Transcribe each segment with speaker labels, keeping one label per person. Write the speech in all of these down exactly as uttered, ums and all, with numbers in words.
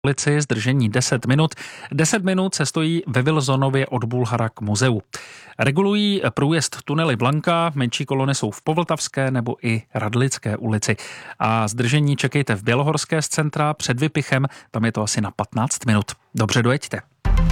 Speaker 1: ulici, zdržení deset minut. deset minut se stojí ve Wilsonově od Bulhara k muzeu. Regulují průjezd tunely Blanka, menší kolony jsou v Povltavské nebo i Radlické ulici. A zdržení čekejte v Bělohorské z centra před Vypichem, tam je to asi na patnáct minut. Dobře, dojeďte.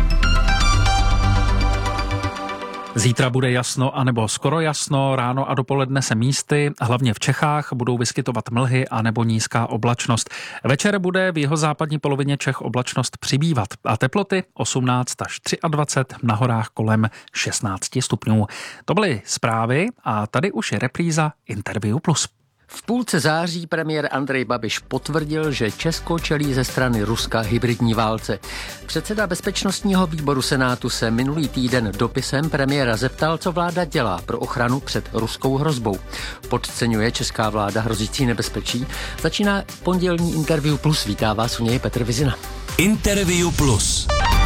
Speaker 1: Zítra bude jasno anebo skoro jasno, ráno a dopoledne se místy, hlavně v Čechách, budou vyskytovat mlhy anebo nízká oblačnost. Večer bude v jihozápadní polovině Čech oblačnost přibývat a teploty osmnáct až dvacet tři, na horách kolem šestnáct stupňů. To byly zprávy a tady už je repríza Interview Plus.
Speaker 2: V půlce září premiér Andrej Babiš potvrdil, že Česko čelí ze strany Ruska hybridní válce. Předseda bezpečnostního výboru Senátu se minulý týden dopisem premiéra zeptal, co vláda dělá pro ochranu před ruskou hrozbou. Podceňuje česká vláda hrozící nebezpečí? Začíná pondělní Interview Plus. Vítá vás u něj Petr Vizina.
Speaker 3: Interview Plus.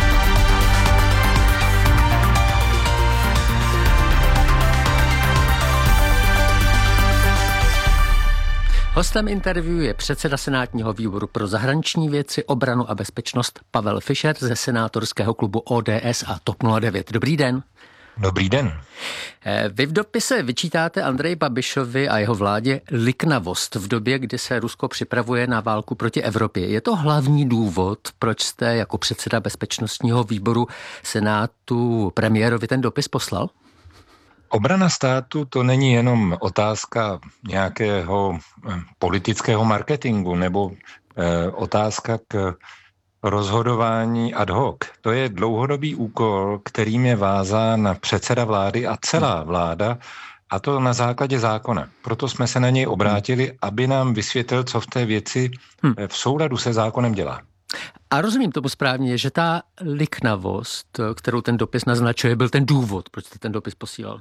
Speaker 2: Hostem interview je předseda senátního výboru pro zahraniční věci, obranu a bezpečnost Pavel Fischer ze senátorského klubu O D S a TOP nula devět. Dobrý den.
Speaker 4: Dobrý den.
Speaker 2: Vy v dopise vyčítáte Andreji Babišovi a jeho vládě liknavost v době, kdy se Rusko připravuje na válku proti Evropě. Je to hlavní důvod, proč jste jako předseda bezpečnostního výboru Senátu premiérovi ten dopis poslal?
Speaker 4: Obrana státu to není jenom otázka nějakého politického marketingu nebo eh, otázka k rozhodování ad hoc. To je dlouhodobý úkol, kterým je vázán předseda vlády a celá vláda, a to na základě zákona. Proto jsme se na něj obrátili, aby nám vysvětlil, co v té věci v souladu se zákonem dělá.
Speaker 2: A rozumím tomu správně, že ta liknavost, kterou ten dopis naznačuje, byl ten důvod, proč jste ten dopis posílal?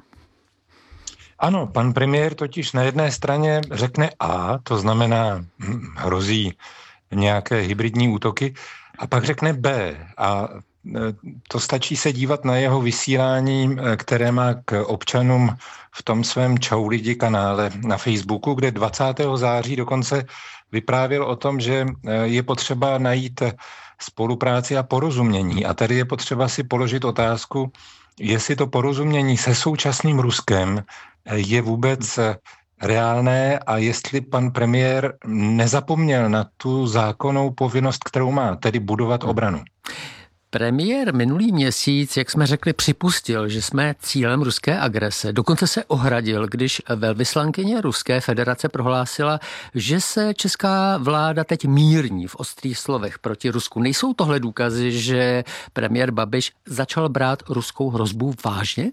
Speaker 4: Ano, pan premiér totiž na jedné straně řekne A, to znamená hm, hrozí nějaké hybridní útoky, a pak řekne B. A to stačí se dívat na jeho vysílání, které má k občanům v tom svém Čau lidi kanále na Facebooku, kde dvacátého září dokonce vyprávěl o tom, že je potřeba najít spolupráci a porozumění. A tady je potřeba si položit otázku, jestli to porozumění se současným Ruskem je vůbec reálné a jestli pan premiér nezapomněl na tu zákonnou povinnost, kterou má, tedy budovat obranu.
Speaker 2: Premiér minulý měsíc, jak jsme řekli, připustil, že jsme cílem ruské agrese. Dokonce se ohradil, když velvyslankyně Ruské federace prohlásila, že se česká vláda teď mírní v ostrých slovech proti Rusku. Nejsou tohle důkazy, že premiér Babiš začal brát ruskou hrozbu vážně?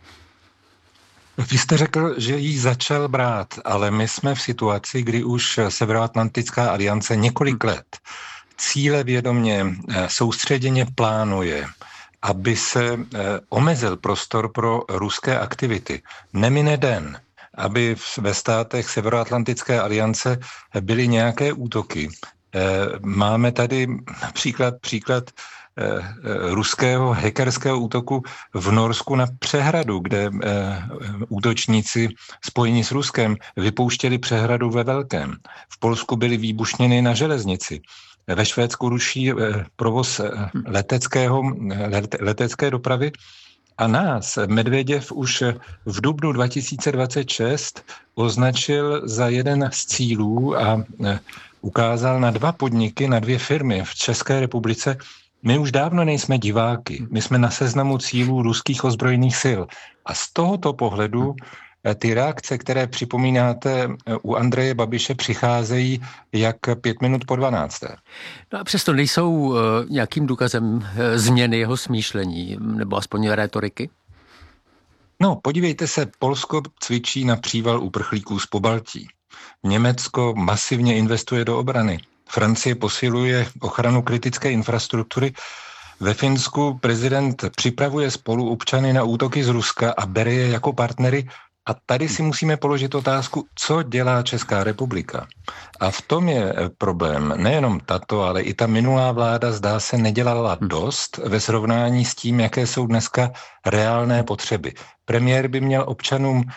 Speaker 4: Vy jste řekl, že ji začal brát, ale my jsme v situaci, kdy už Severoatlantická aliance několik let cíle vědomě soustředěně plánuje, aby se omezil prostor pro ruské aktivity. Nemine den, aby ve státech Severoatlantické aliance byly nějaké útoky. Máme tady například příklad ruského hackerského útoku v Norsku na přehradu, kde útočníci spojení s Ruskem vypouštěli přehradu ve velkém. V Polsku byly výbušněny na železnici. Ve Švédsku ruší provoz leteckého, letecké dopravy a nás Medvěděv už v dubnu dva tisíce dvacet šest označil za jeden z cílů a ukázal na dva podniky, na dvě firmy v České republice. My už dávno nejsme diváky, my jsme na seznamu cílů ruských ozbrojených sil. A z tohoto pohledu ty reakce, které připomínáte u Andreje Babiše, přicházejí jak pět minut po dvanácté.
Speaker 2: No a přesto nejsou uh, nějakým důkazem uh, změny jeho smýšlení, nebo aspoň rétoriky?
Speaker 4: No, podívejte se, Polsko cvičí na příval uprchlíků z Pobaltí. Německo masivně investuje do obrany. Francie posiluje ochranu kritické infrastruktury. Ve Finsku prezident připravuje spoluobčany na útoky z Ruska a bere je jako partnery. A tady si musíme položit otázku, co dělá Česká republika. A v tom je problém. Nejenom tato, ale i ta minulá vláda, zdá se, nedělala dost ve srovnání s tím, jaké jsou dneska reálné potřeby. Premiér by měl občanům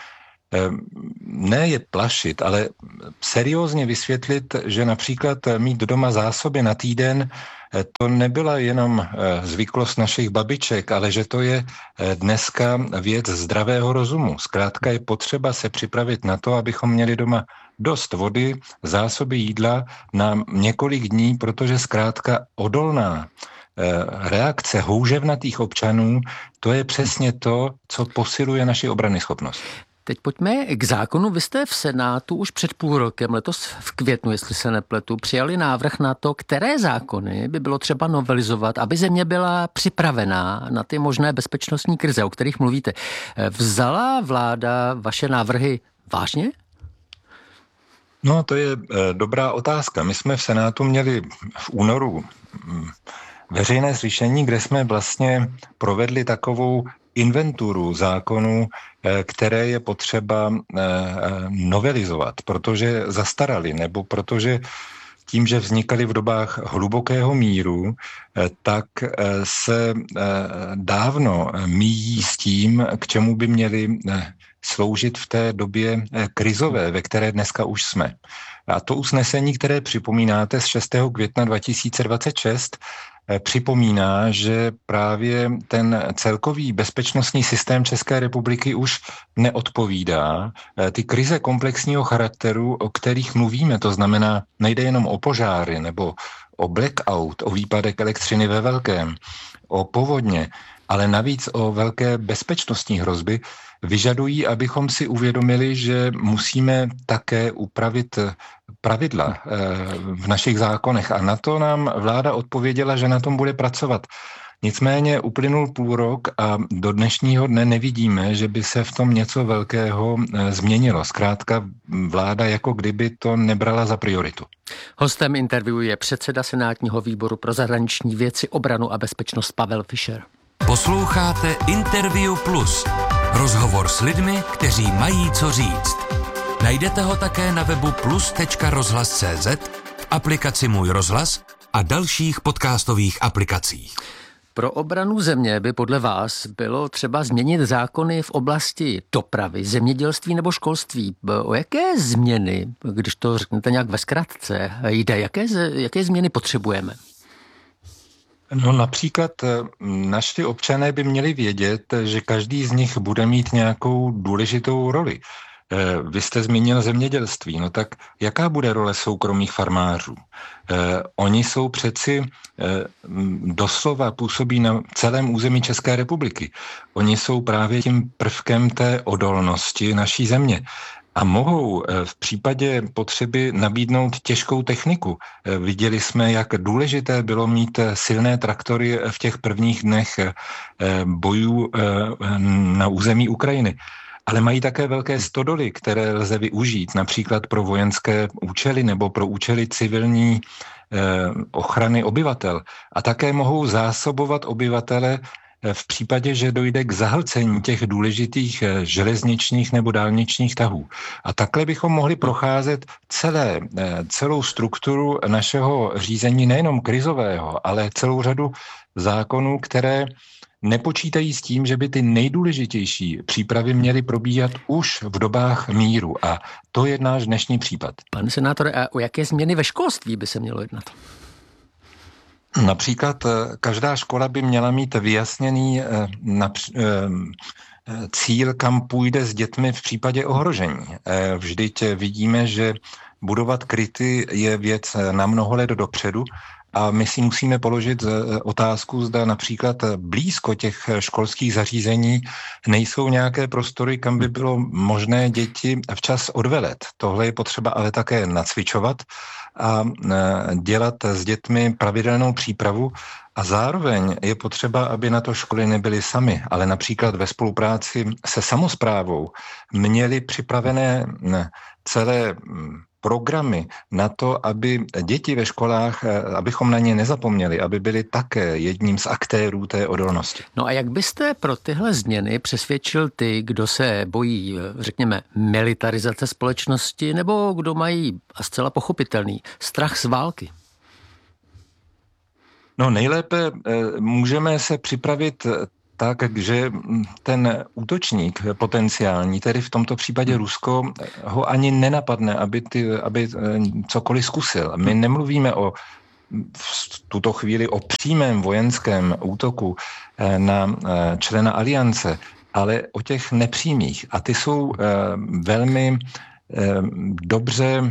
Speaker 4: ne je plašit, ale seriózně vysvětlit, že například mít doma zásoby na týden, to nebyla jenom zvyklost našich babiček, ale že to je dneska věc zdravého rozumu. Zkrátka je potřeba se připravit na to, abychom měli doma dost vody, zásoby jídla na několik dní, protože zkrátka odolná reakce houževnatých občanů, to je přesně to, co posiluje naši obranyschopnost.
Speaker 2: Teď pojďme k zákonu. Vy jste v Senátu už před půl rokem, letos v květnu, jestli se nepletu, přijali návrh na to, které zákony by bylo třeba novelizovat, aby země byla připravená na ty možné bezpečnostní krize, o kterých mluvíte. Vzala vláda vaše návrhy vážně?
Speaker 4: No, to je dobrá otázka. My jsme v Senátu měli v únoru veřejné slyšení, kde jsme vlastně provedli takovou inventuru zákonů, které je potřeba novelizovat, protože zastarali, nebo protože tím, že vznikaly v dobách hlubokého míru, tak se dávno míjí s tím, k čemu by měli sloužit v té době krizové, ve které dneska už jsme. A to usnesení, které připomínáte z šestého května dva tisíce dvacet šest, připomíná, že právě ten celkový bezpečnostní systém České republiky už neodpovídá. Ty krize komplexního charakteru, o kterých mluvíme, to znamená, nejde jenom o požáry nebo o blackout, o výpadek elektřiny ve velkém, o povodně, ale navíc o velké bezpečnostní hrozby, vyžadují, abychom si uvědomili, že musíme také upravit pravidla v našich zákonech. A na to nám vláda odpověděla, že na tom bude pracovat. Nicméně uplynul půl rok a do dnešního dne nevidíme, že by se v tom něco velkého změnilo. Zkrátka vláda jako kdyby to nebrala za prioritu.
Speaker 2: Hostem interview je předseda Senátního výboru pro zahraniční věci, obranu a bezpečnost Pavel Fischer.
Speaker 3: Posloucháte Interview Plus. Rozhovor s lidmi, kteří mají co říct. Najdete ho také na webu plus tečka rozhlas tečka cé zet, v aplikaci Můj rozhlas a dalších podcastových aplikacích.
Speaker 2: Pro obranu země by podle vás bylo třeba změnit zákony v oblasti dopravy, zemědělství nebo školství. O jaké změny, když to řeknete nějak ve zkratce, jde? Jaké, jaké změny potřebujeme?
Speaker 4: No například naši občané by měli vědět, že každý z nich bude mít nějakou důležitou roli. Vy jste zmínil zemědělství, no tak jaká bude role soukromých farmářů? Eh, oni jsou přeci eh, doslova působí na celém území České republiky. Oni jsou právě tím prvkem té odolnosti naší země. A mohou v případě potřeby nabídnout těžkou techniku. Viděli jsme, jak důležité bylo mít silné traktory v těch prvních dnech bojů na území Ukrajiny. Ale mají také velké stodoly, které lze využít například pro vojenské účely nebo pro účely civilní ochrany obyvatel. A také mohou zásobovat obyvatele v případě, že dojde k zahlcení těch důležitých železničních nebo dálničních tahů. A takhle bychom mohli procházet celé, celou strukturu našeho řízení, nejenom krizového, ale celou řadu zákonů, které nepočítají s tím, že by ty nejdůležitější přípravy měly probíhat už v dobách míru. A to je náš dnešní případ.
Speaker 2: Pane senátore, a o jaké změny ve školství by se mělo jednat?
Speaker 4: Například každá škola by měla mít vyjasněný např- cíl, kam půjde s dětmi v případě ohrožení. Vždyť vidíme, že budovat kryty je věc na mnoho let dopředu a my si musíme položit otázku, zda například blízko těch školských zařízení nejsou nějaké prostory, kam by bylo možné děti včas odvelet. Tohle je potřeba ale také nacvičovat a dělat s dětmi pravidelnou přípravu a zároveň je potřeba, aby na to školy nebyly samy, ale například ve spolupráci se samosprávou měly připravené celé programy na to, aby děti ve školách, abychom na ně nezapomněli, aby byli také jedním z aktérů té odolnosti.
Speaker 2: No a jak byste pro tyhle změny přesvědčil ty, kdo se bojí, řekněme, militarizace společnosti, nebo kdo mají, a zcela pochopitelný, strach z války?
Speaker 4: No nejlépe můžeme se připravit tak, že ten útočník potenciální, tedy v tomto případě Rusko, ho ani nenapadne, aby, ty, aby cokoliv zkusil. My nemluvíme o v tuto chvíli o přímém vojenském útoku na člena aliance, ale o těch nepřímých. A ty jsou velmi dobře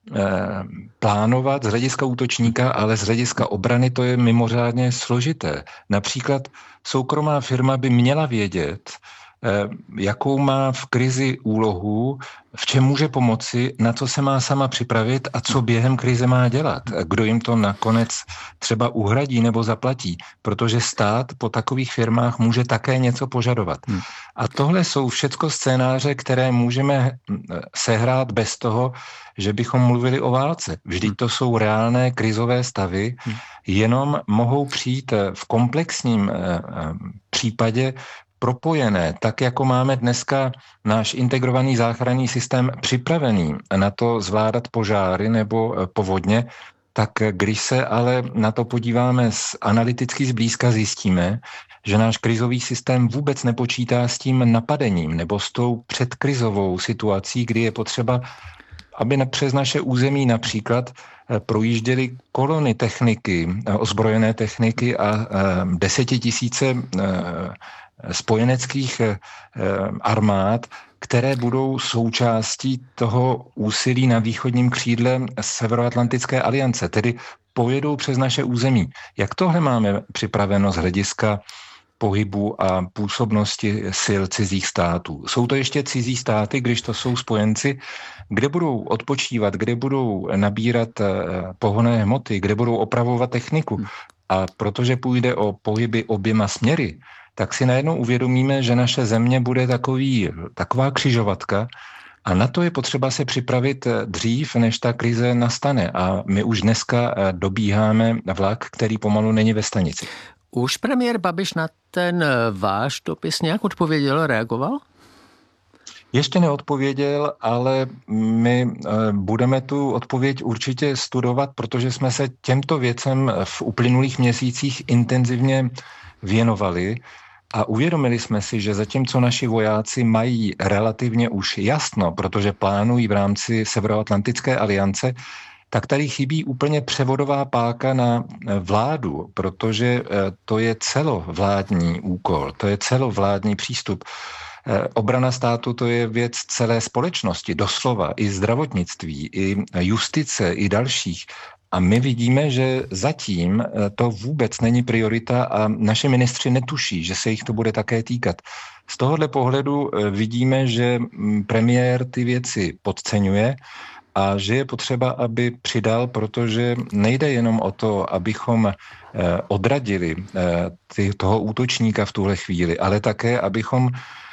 Speaker 4: plánovat z hlediska útočníka, ale z hlediska obrany to je mimořádně složité. Například soukromá firma by měla vědět, jakou má v krizi úlohu, v čem může pomoci, na co se má sama připravit a co během krize má dělat. Kdo jim to nakonec třeba uhradí nebo zaplatí, protože stát po takových firmách může také něco požadovat. Hmm. A tohle jsou všecko scénáře, které můžeme sehrát bez toho, že bychom mluvili o válce. Vždyť to jsou reálné krizové stavy, jenom mohou přijít v komplexním případě propojené, tak jako máme dneska náš integrovaný záchranný systém připravený na to zvládat požáry nebo povodně, tak když se ale na to podíváme analyticky zblízka, zjistíme, že náš krizový systém vůbec nepočítá s tím napadením nebo s tou předkrizovou situací, kdy je potřeba, aby přes naše území například projížděly kolony techniky, ozbrojené techniky a desetitisíce spojeneckých armád, které budou součástí toho úsilí na východním křídle Severoatlantické aliance, tedy pojedou přes naše území. Jak tohle máme připraveno z hlediska pohybu a působnosti sil cizích států? Jsou to ještě cizí státy, když to jsou spojenci, kde budou odpočívat, kde budou nabírat pohonné hmoty, kde budou opravovat techniku. A protože půjde o pohyby oběma směry, tak si najednou uvědomíme, že naše země bude takový, taková křižovatka a na to je potřeba se připravit dřív, než ta krize nastane. A my už dneska dobíháme vlak, který pomalu není ve stanici.
Speaker 2: Už premiér Babiš na ten váš dopis nějak odpověděl, reagoval?
Speaker 4: Ještě neodpověděl, ale my budeme tu odpověď určitě studovat, protože jsme se těmto věcem v uplynulých měsících intenzivně věnovali a uvědomili jsme si, že zatímco naši vojáci mají relativně už jasno, protože plánují v rámci Severoatlantické aliance, tak tady chybí úplně převodová páka na vládu, protože to je celovládní úkol, to je celovládní přístup. Obrana státu to je věc celé společnosti, doslova i zdravotnictví, i justice, i dalších. A my vidíme, že zatím to vůbec není priorita a naši ministři netuší, že se jich to bude také týkat. Z tohohle pohledu vidíme, že premiér ty věci podceňuje a že je potřeba, aby přidal, protože nejde jenom o to, abychom odradili toho útočníka v tuhle chvíli, ale také, abychom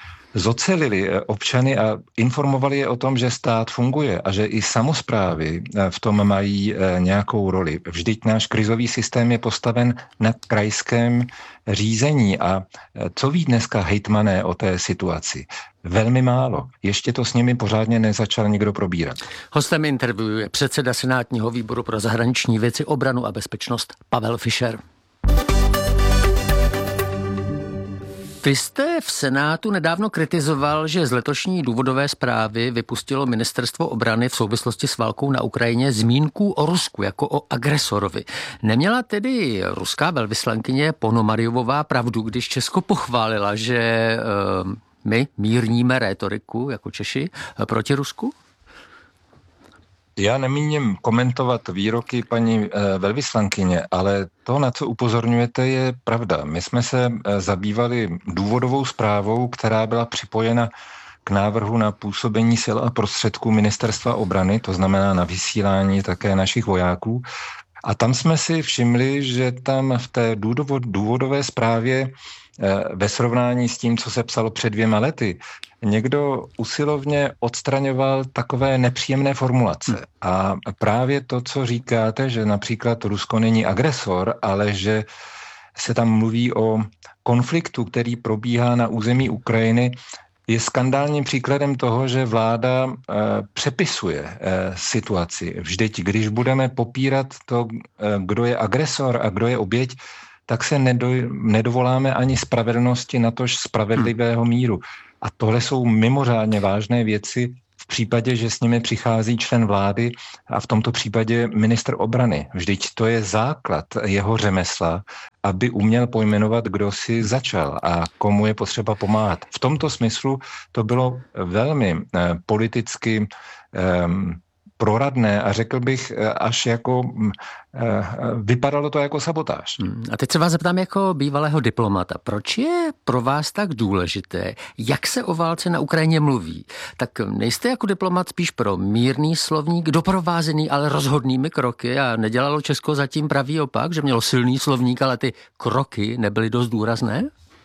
Speaker 4: zocelili občany a informovali je o tom, že stát funguje a že i samosprávy v tom mají nějakou roli. Vždyť náš krizový systém je postaven na krajském řízení a co ví dneska hejtmané o té situaci? Velmi málo. Ještě to s nimi pořádně nezačal nikdo probírat.
Speaker 2: Hostem interview je předseda Senátního výboru pro zahraniční věci, obranu a bezpečnost Pavel Fischer. Vy jste v Senátu nedávno kritizoval, že z letošní důvodové zprávy vypustilo Ministerstvo obrany v souvislosti s válkou na Ukrajině zmínku o Rusku jako o agresorovi. Neměla tedy ruská velvyslankyně Ponomaryovová pravdu, když Česko pochválila, že e, my mírníme rétoriku jako Češi proti Rusku?
Speaker 4: Já nemíním komentovat výroky paní velvyslankyně, ale to, na co upozorňujete, je pravda. My jsme se zabývali důvodovou zprávou, která byla připojena k návrhu na působení sil a prostředků Ministerstva obrany, to znamená na vysílání také našich vojáků. A tam jsme si všimli, že tam v té důvodové zprávě ve srovnání s tím, co se psalo před dvěma lety, někdo usilovně odstraňoval takové nepříjemné formulace. A právě to, co říkáte, že například Rusko není agresor, ale že se tam mluví o konfliktu, který probíhá na území Ukrajiny, je skandálním příkladem toho, že vláda e, přepisuje e, situaci. Vždyť, když budeme popírat to, e, kdo je agresor a kdo je oběť, tak se nedo, nedovoláme ani spravedlnosti natož spravedlivého míru. A tohle jsou mimořádně vážné věci v případě, že s nimi přichází člen vlády a v tomto případě ministr obrany. Vždyť to je základ jeho řemesla, aby uměl pojmenovat, kdo si začal a komu je potřeba pomáhat. V tomto smyslu to bylo velmi eh, politicky eh, proradné a řekl bych až jako, vypadalo to jako sabotáž.
Speaker 2: A teď se vás zeptám jako bývalého diplomata, proč je pro vás tak důležité, jak se o válce na Ukrajině mluví? Tak nejste jako diplomat spíš pro mírný slovník, doprovázený ale rozhodnými kroky a nedělalo Česko zatím pravý opak, že mělo silný slovník, ale ty kroky nebyly dost důrazné?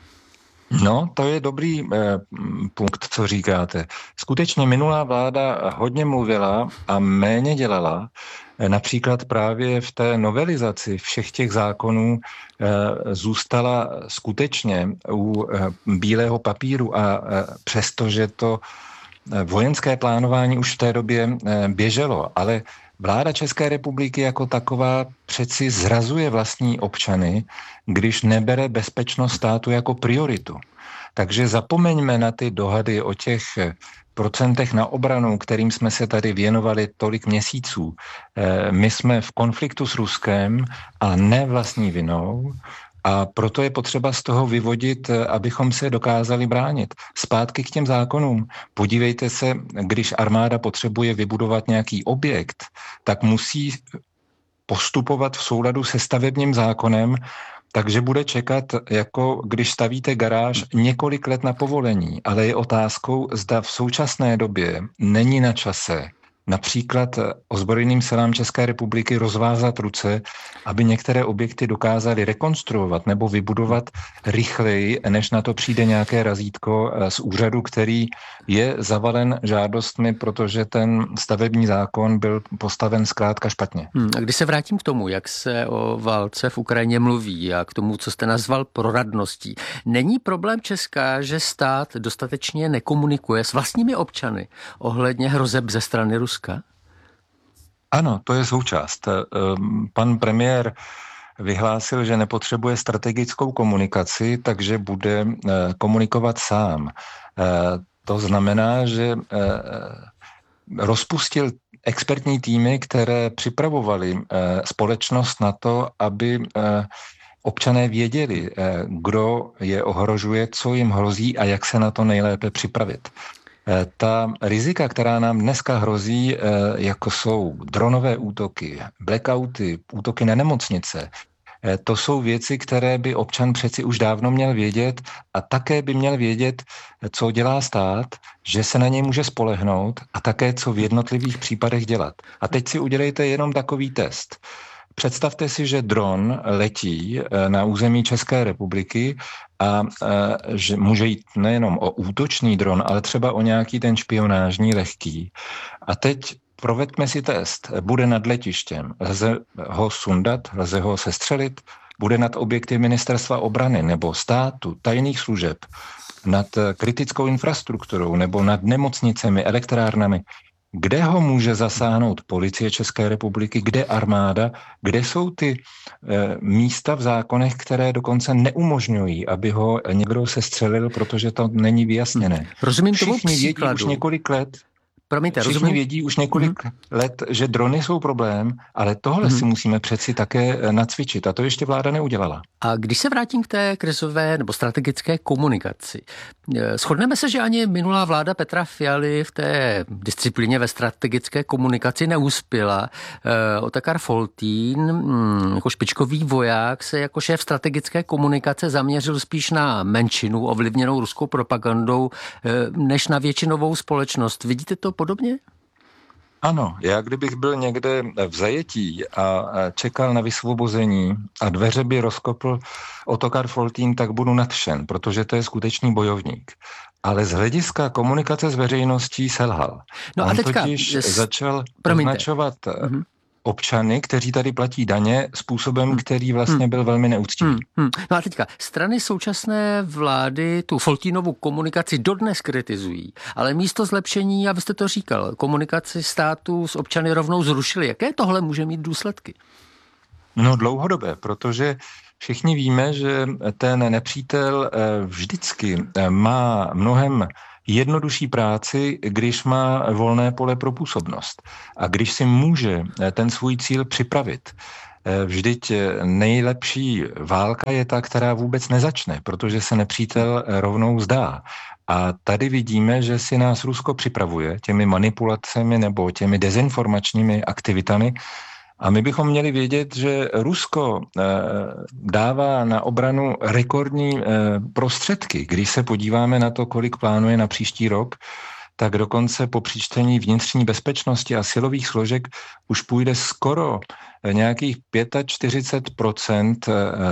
Speaker 4: No, to je dobrý eh, punkt, co říkáte. Skutečně minulá vláda hodně mluvila a méně dělala. Eh, například právě v té novelizaci všech těch zákonů eh, zůstala skutečně u eh, bílého papíru a eh, přestože to eh, vojenské plánování už v té době eh, běželo, ale vláda České republiky jako taková přeci zrazuje vlastní občany, když nebere bezpečnost státu jako prioritu. Takže zapomeňme na ty dohady o těch procentech na obranu, kterým jsme se tady věnovali tolik měsíců. My jsme v konfliktu s Ruskem a ne vlastní vinou. A proto je potřeba z toho vyvodit, abychom se dokázali bránit. Zpátky k těm zákonům. Podívejte se, když armáda potřebuje vybudovat nějaký objekt, tak musí postupovat v souladu se stavebním zákonem, takže bude čekat, jako když stavíte garáž, několik let na povolení. Ale je otázkou, zda v současné době není na čase například ozbrojeným silám České republiky rozvázat ruce, aby některé objekty dokázali rekonstruovat nebo vybudovat rychleji, než na to přijde nějaké razítko z úřadu, který je zavalen žádostmi, protože ten stavební zákon byl postaven zkrátka špatně.
Speaker 2: Hmm, a když se vrátím k tomu, jak se o válce v Ukrajině mluví a k tomu, co jste nazval proradností, není problém Česka, že stát dostatečně nekomunikuje s vlastními občany ohledně hrozeb ze strany Ruska?
Speaker 4: Ano, to je součást. Pan premiér vyhlásil, že nepotřebuje strategickou komunikaci, takže bude komunikovat sám. To znamená, že rozpustil expertní týmy, které připravovaly společnost na to, aby občané věděli, kdo je ohrožuje, co jim hrozí a jak se na to nejlépe připravit. Ta rizika, která nám dneska hrozí, jako jsou dronové útoky, blackouty, útoky na nemocnice, to jsou věci, které by občan přeci už dávno měl vědět a také by měl vědět, co dělá stát, že se na něj může spolehnout a také, co v jednotlivých případech dělat. A teď si udělejte jenom takový test. Představte si, že dron letí na území České republiky a že může jít nejenom o útočný dron, ale třeba o nějaký ten špionážní lehký. A teď proveďme si test. Bude nad letištěm, lze ho sundat, lze ho sestřelit, bude nad objekty ministerstva obrany nebo státu, tajných služeb, nad kritickou infrastrukturou nebo nad nemocnicemi, elektrárnami. Kde ho může zasáhnout policie České republiky, kde armáda, kde jsou ty e, místa v zákonech, které dokonce neumožňují, aby ho někdo sestřelil, protože to není vyjasněné.
Speaker 2: Rozumím tomu
Speaker 4: Všichni vědí
Speaker 2: příkladu.
Speaker 4: už několik let,
Speaker 2: Promiňte,
Speaker 4: Všichni
Speaker 2: rozumím.
Speaker 4: vědí už několik hmm. let, že drony jsou problém, ale tohle
Speaker 2: hmm.
Speaker 4: si musíme přeci také nacvičit a to ještě vláda neudělala.
Speaker 2: A když se vrátím k té krizové nebo strategické komunikaci, shodneme se, že ani minulá vláda Petra Fialy v té disciplíně ve strategické komunikaci neuspěla. Otakar Foltín, jako špičkový voják, se jako šéf strategické komunikace zaměřil spíš na menšinu ovlivněnou ruskou propagandou, než na většinovou společnost. Vidíte to podobně?
Speaker 4: Ano, já kdybych byl někde v zajetí a čekal na vysvobození a dveře by rozkopl Otakar Foltín, tak budu nadšen, protože to je skutečný bojovník. Ale z hlediska komunikace s veřejností selhal.
Speaker 2: No
Speaker 4: On
Speaker 2: a teďka
Speaker 4: totiž
Speaker 2: s...
Speaker 4: začal
Speaker 2: Promiňte.
Speaker 4: označovat
Speaker 2: Mm-hmm.
Speaker 4: občany, kteří tady platí daně, způsobem, který vlastně byl velmi neúctivý.
Speaker 2: Hmm, hmm. No a teďka, strany současné vlády tu Foltínovu komunikaci dodnes kritizují, ale místo zlepšení, a vy jste to říkal, komunikaci státu s občany rovnou zrušili. Jaké tohle může mít důsledky?
Speaker 4: No dlouhodobé, protože Všichni víme, že ten nepřítel vždycky má mnohem jednodušší práci, když má volné pole pro působnost a když si může ten svůj cíl připravit. Vždyť nejlepší válka je ta, která vůbec nezačne, protože se nepřítel rovnou zdá. A tady vidíme, že si nás Rusko připravuje těmi manipulacemi nebo těmi dezinformačními aktivitami. A my bychom měli vědět, že Rusko eh, dává na obranu rekordní eh, prostředky. Když se podíváme na to, kolik plánuje na příští rok, tak dokonce po přičtení vnitřní bezpečnosti a silových složek už půjde skoro nějakých čtyřicet pět procent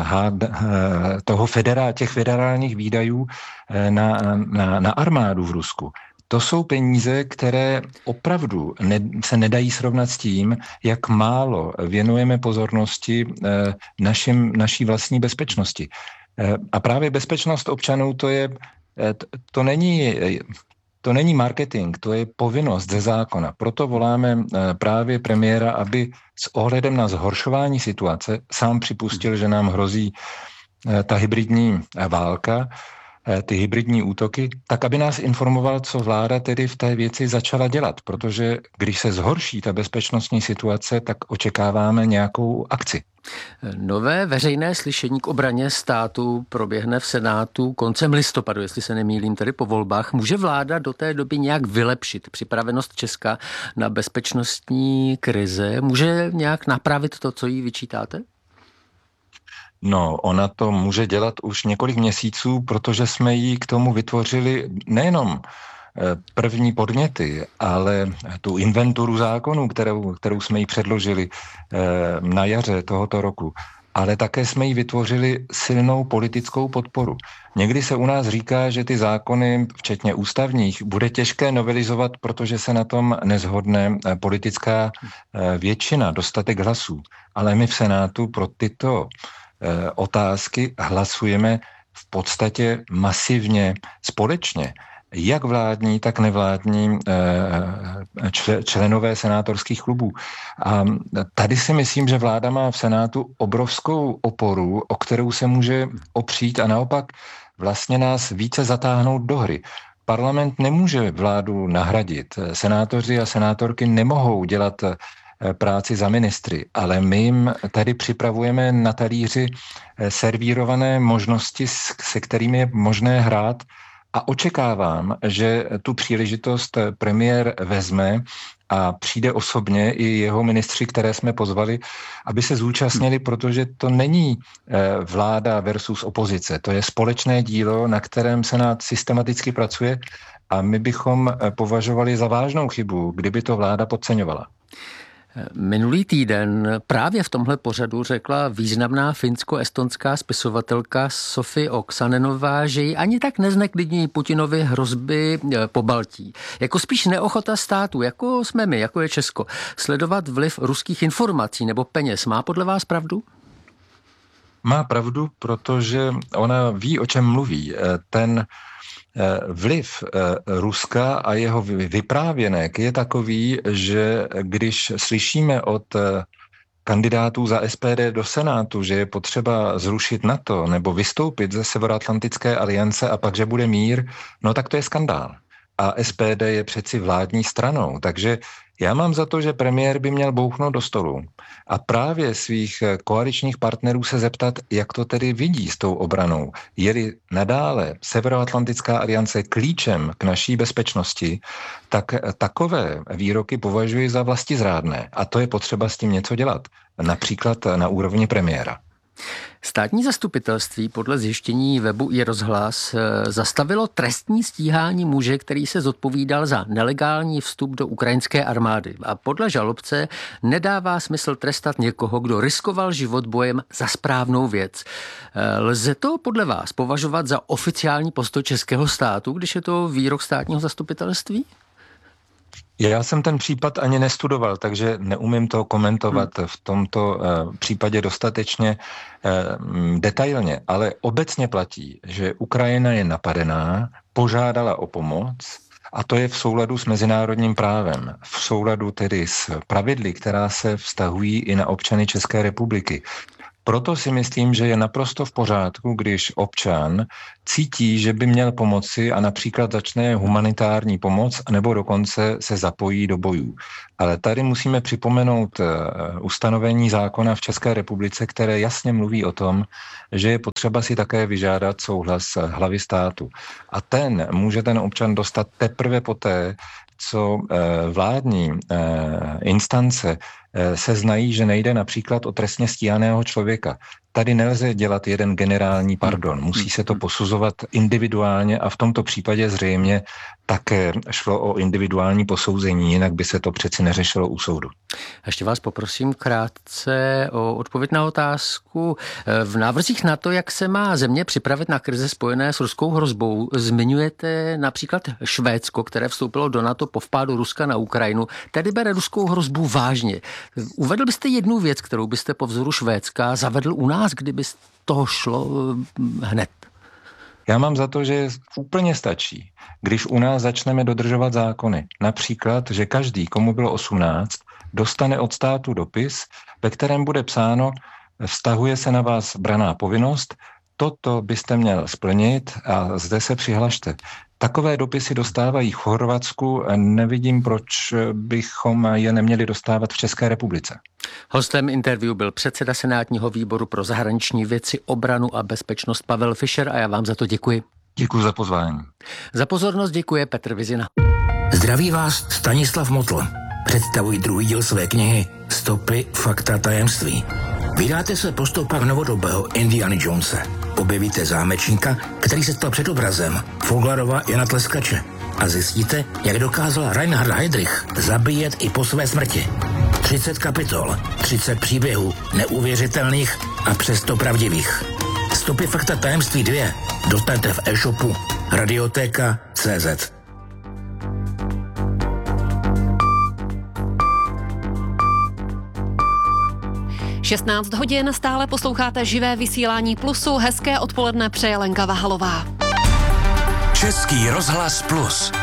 Speaker 4: toho federá, těch federálních výdajů na, na, na armádu v Rusku. To jsou peníze, které opravdu ne, se nedají srovnat s tím, jak málo věnujeme pozornosti eh, našim, naší vlastní bezpečnosti. Eh, a právě bezpečnost občanů to je, eh, to, to není... Eh, To není marketing, to je povinnost ze zákona. Proto voláme právě premiéra, aby s ohledem na zhoršování situace sám připustil, že nám hrozí ta hybridní válka, ty hybridní útoky, tak aby nás informoval, co vláda tedy v té věci začala dělat. Protože když se zhorší ta bezpečnostní situace, tak očekáváme nějakou akci.
Speaker 2: Nové veřejné slyšení k obraně státu proběhne v Senátu koncem listopadu, jestli se nemýlím, tedy po volbách. Může vláda do té doby nějak vylepšit připravenost Česka na bezpečnostní krize? Může nějak napravit to, co jí vyčítáte?
Speaker 4: No, ona to může dělat už několik měsíců, protože jsme jí k tomu vytvořili nejenom první podněty, ale tu inventuru zákonů, kterou, kterou jsme jí předložili na jaře tohoto roku, ale také jsme jí vytvořili silnou politickou podporu. Někdy se u nás říká, že ty zákony, včetně ústavních, bude těžké novelizovat, protože se na tom nezhodne politická většina, dostatek hlasů. Ale my v Senátu pro tyto otázky hlasujeme v podstatě masivně společně. Jak vládní, tak nevládní členové senátorských klubů. A tady si myslím, že vláda má v Senátu obrovskou oporu, o kterou se může opřít a naopak vlastně nás více zatáhnout do hry. Parlament nemůže vládu nahradit. Senátoři a senátorky nemohou dělat práci za ministry, ale my jim tady připravujeme na talíři servírované možnosti, se kterými je možné hrát, a očekávám, že tu příležitost premiér vezme a přijde osobně i jeho ministři, které jsme pozvali, aby se zúčastnili, protože to není vláda versus opozice. To je společné dílo, na kterém Senát systematicky pracuje a my bychom považovali za vážnou chybu, kdyby to vláda podceňovala.
Speaker 2: Minulý týden právě v tomhle pořadu řekla významná finsko-estonská spisovatelka Sofi Oksanenová, že ji ani tak nezneklidní Putinovi hrozby po Baltí. Jako spíš neochota státu, jako jsme my, jako je Česko, sledovat vliv ruských informací nebo peněz. Má podle vás pravdu?
Speaker 4: Má pravdu, protože ona ví, o čem mluví. Ten vliv Ruska a jeho vyprávěnek je takový, že když slyšíme od kandidátů za S P D do Senátu, že je potřeba zrušit NATO nebo vystoupit ze Severoatlantické aliance a pak, že bude mír, no tak to je skandál. A S P D je přeci vládní stranou, takže já mám za to, že premiér by měl bouchnout do stolu a právě svých koaličních partnerů se zeptat, jak to tedy vidí s tou obranou. Je-li nadále Severoatlantická aliance klíčem k naší bezpečnosti, tak takové výroky považuji za vlastizrádné a to je potřeba s tím něco dělat, například na úrovni premiéra.
Speaker 2: Státní zastupitelství podle zjištění webu iRozhlas zastavilo trestní stíhání muže, který se zodpovídal za nelegální vstup do ukrajinské armády. A podle žalobce nedává smysl trestat někoho, kdo riskoval život bojem za správnou věc. Lze to podle vás považovat za oficiální postoj českého státu, když je to výrok státního zastupitelství?
Speaker 4: Já jsem ten případ ani nestudoval, takže neumím to komentovat v tomto uh, případě dostatečně uh, detailně, ale obecně platí, že Ukrajina je napadená, požádala o pomoc a to je v souladu s mezinárodním právem, v souladu tedy s pravidly, která se vztahují i na občany České republiky. Proto si myslím, že je naprosto v pořádku, když občan cítí, že by měl pomoci a například začne humanitární pomoc, nebo dokonce se zapojí do bojů. Ale tady musíme připomenout ustanovení zákona v České republice, které jasně mluví o tom, že je potřeba si také vyžádat souhlas hlavy státu. A ten může ten občan dostat teprve poté, co vládní instance se znají, že nejde například o trestně stíhaného člověka. Tady nelze dělat jeden generální pardon. Musí se to posuzovat individuálně a v tomto případě zřejmě také šlo o individuální posouzení, jinak by se to přeci neřešilo u soudu.
Speaker 2: Ještě vás poprosím krátce o odpověď na otázku. V návrzích na to, jak se má země připravit na krize spojené s ruskou hrozbou, zmiňujete například Švédsko, které vstoupilo do NATO po vpádu Ruska na Ukrajinu, tedy bere ruskou hrozbu vážně. Uvedl byste jednu věc, kterou byste po vzoru Švédska zavedl u nás, kdyby z toho šlo hned?
Speaker 4: Já mám za to, že úplně stačí, když u nás začneme dodržovat zákony. Například, že každý, komu bylo osmnáct, dostane od státu dopis, ve kterém bude psáno, vztahuje se na vás branná povinnost, toto byste měl splnit a zde se přihlašte. Takové dopisy dostávají v Chorvatsku, nevidím, proč bychom je neměli dostávat v České republice.
Speaker 2: Hostem interview byl předseda Senátního výboru pro zahraniční věci, obranu a bezpečnost Pavel Fischer a já vám za to děkuji.
Speaker 4: Děkuji za pozvání.
Speaker 2: Za pozornost děkuje Petr Vizina.
Speaker 5: Zdraví vás Stanislav Motl. Představují druhý díl své knihy Stopy, fakta, tajemství. Vydáte se po stopách novodobého Indiana Jonese. Objevíte zámečníka, který se stal před obrazem Foglarova Jana Tleskače a zjistíte, jak dokázal Reinhard Heydrich zabíjet i po své smrti. třicet kapitol, třicet příběhů, neuvěřitelných a přesto pravdivých. Stopy, fakta, tajemství dva dostanete v e-shopu Radiotéka tečka cé zet.
Speaker 6: šestnáct hodin, stále posloucháte živé vysílání Plusu. Hezké odpoledne přeje Lenka Vahalová.
Speaker 3: Český rozhlas Plus.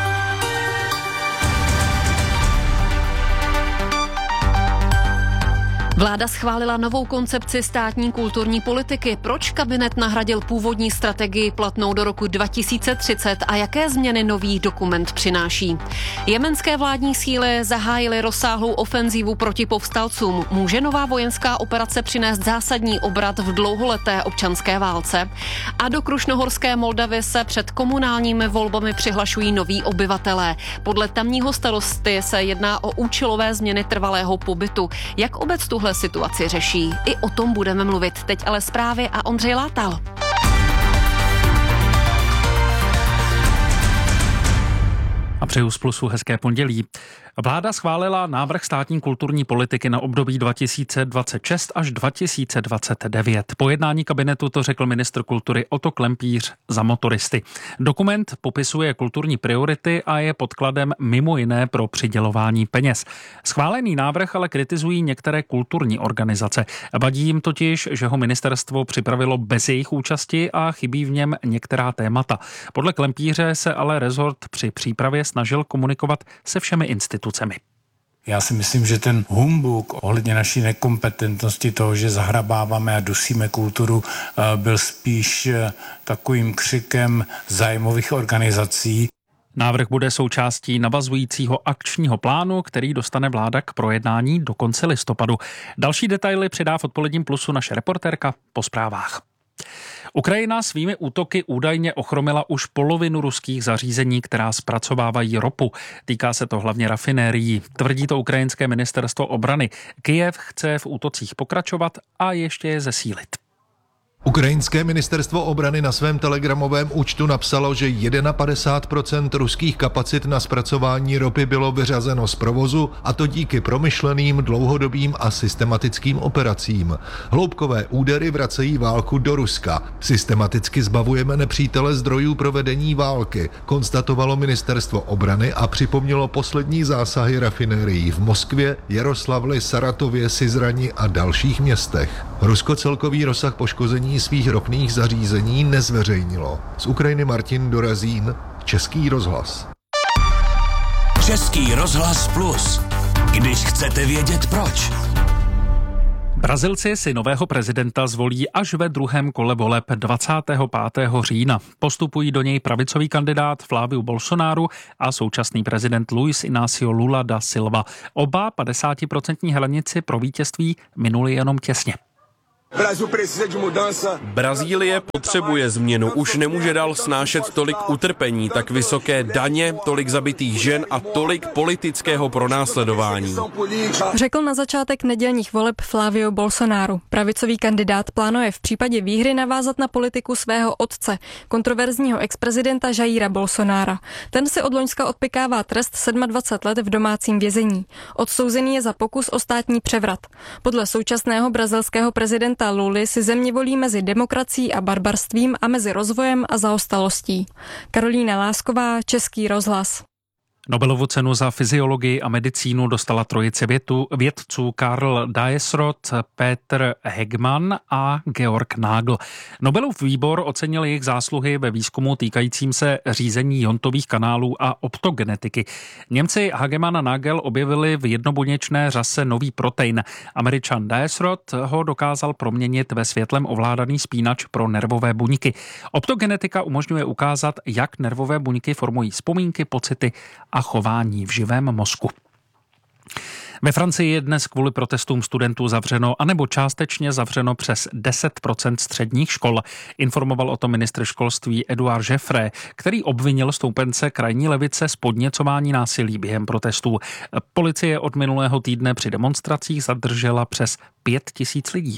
Speaker 6: Vláda schválila novou koncepci státní kulturní politiky. Proč kabinet nahradil původní strategii platnou do roku dva tisíce třicet a jaké změny nový dokument přináší? Jemenské vládní síly zahájily rozsáhlou ofenzívu proti povstalcům. Může nová vojenská operace přinést zásadní obrat v dlouholeté občanské válce? A do Krušnohorské Moldavy se před komunálními volbami přihlašují noví obyvatelé. Podle tamního starosty se jedná o účelové změny trvalého pobytu. Jak obec tuhle situaci řeší? I o tom budeme mluvit. Teď ale zprávy a Ondřej Látal.
Speaker 1: A přeju z Plusu hezké pondělí. Vláda schválila návrh státní kulturní politiky na období dva tisíce dvacet šest až dva tisíce dvacet devět. Po jednání kabinetu to řekl ministr kultury Otto Klempíř za Motoristy. Dokument popisuje kulturní priority a je podkladem mimo jiné pro přidělování peněz. Schválený návrh ale kritizují některé kulturní organizace. Vadí jim totiž, že ho ministerstvo připravilo bez jejich účasti a chybí v něm některá témata. Podle Klempíře se ale rezort při přípravě snažil komunikovat se všemi institucemi.
Speaker 7: Já si myslím, že ten humbuk ohledně naší nekompetentnosti toho, že zahrabáváme a dusíme kulturu, byl spíš takovým křikem zájmových organizací.
Speaker 1: Návrh bude součástí navazujícího akčního plánu, který dostane vláda k projednání do konce listopadu. Další detaily přidá v odpoledním Plusu naše reportérka po zprávách. Ukrajina svými útoky údajně ochromila už polovinu ruských zařízení, která zpracovávají ropu. Týká se to hlavně rafinérií. Tvrdí to ukrajinské ministerstvo obrany. Kyjev chce v útocích pokračovat a ještě je zesílit.
Speaker 8: Ukrajinské ministerstvo obrany na svém telegramovém účtu napsalo, že padesát jedna procent ruských kapacit na zpracování ropy bylo vyřazeno z provozu, a to díky promyšleným, dlouhodobým a systematickým operacím. Hloubkové údery vracejí válku do Ruska. Systematicky zbavujeme nepřítele zdrojů pro vedení války, konstatovalo ministerstvo obrany a připomnělo poslední zásahy rafinérií v Moskvě, Jaroslavli, Saratově, Syzrani a dalších městech. Rusko celkový rozsah poškození svých ropných zařízení nezveřejnilo. Z Ukrajiny Martin Dorazín, Český rozhlas.
Speaker 3: Český rozhlas Plus. Když chcete vědět proč.
Speaker 1: Brazilci si nového prezidenta zvolí až ve druhém kole voleb dvacátého pátého října. Postupují do něj pravicový kandidát Flávio Bolsonaro a současný prezident Luiz Inácio Lula da Silva. Oba padesátiprocentní hranici pro vítězství minuli jenom těsně.
Speaker 9: Brazílie potřebuje změnu, už nemůže dál snášet tolik utrpení, tak vysoké daně, tolik zabitých žen a tolik politického pronásledování.
Speaker 10: Řekl na začátek nedělních voleb Flávio Bolsonaro. Pravicový kandidát plánuje v případě výhry navázat na politiku svého otce, kontroverzního exprezidenta Jaira Bolsonára. Ten si od loňska odpykává trest dvacet sedm let v domácím vězení. Odsouzený je za pokus o státní převrat. Podle současného brazilského prezidenta Luly si země volí mezi demokracií a barbarstvím a mezi rozvojem a zaostalostí. Karolína Lásková, Český rozhlas.
Speaker 1: Nobelovu cenu za fyziologii a medicínu dostala trojice větu, vědců Karl Daesroth, Peter Hegman a Georg Nagel. Nobelův výbor ocenil jejich zásluhy ve výzkumu týkajícím se řízení jontových kanálů a optogenetiky. Němci Hegman a Nagel objevili v jednobuněčné řase nový protein. Američan Daesroth ho dokázal proměnit ve světlem ovládaný spínač pro nervové buňky. Optogenetika umožňuje ukázat, jak nervové buňky formují vzpomínky, pocity a chování v živém mozku. Ve Francii je dnes kvůli protestům studentů zavřeno anebo částečně zavřeno přes deset procent středních škol. Informoval o tom ministr školství Edouard Jeffrey, který obvinil stoupence krajní levice z podněcování násilí během protestů. Policie od minulého týdne při demonstracích zadržela přes pět tisíc lidí.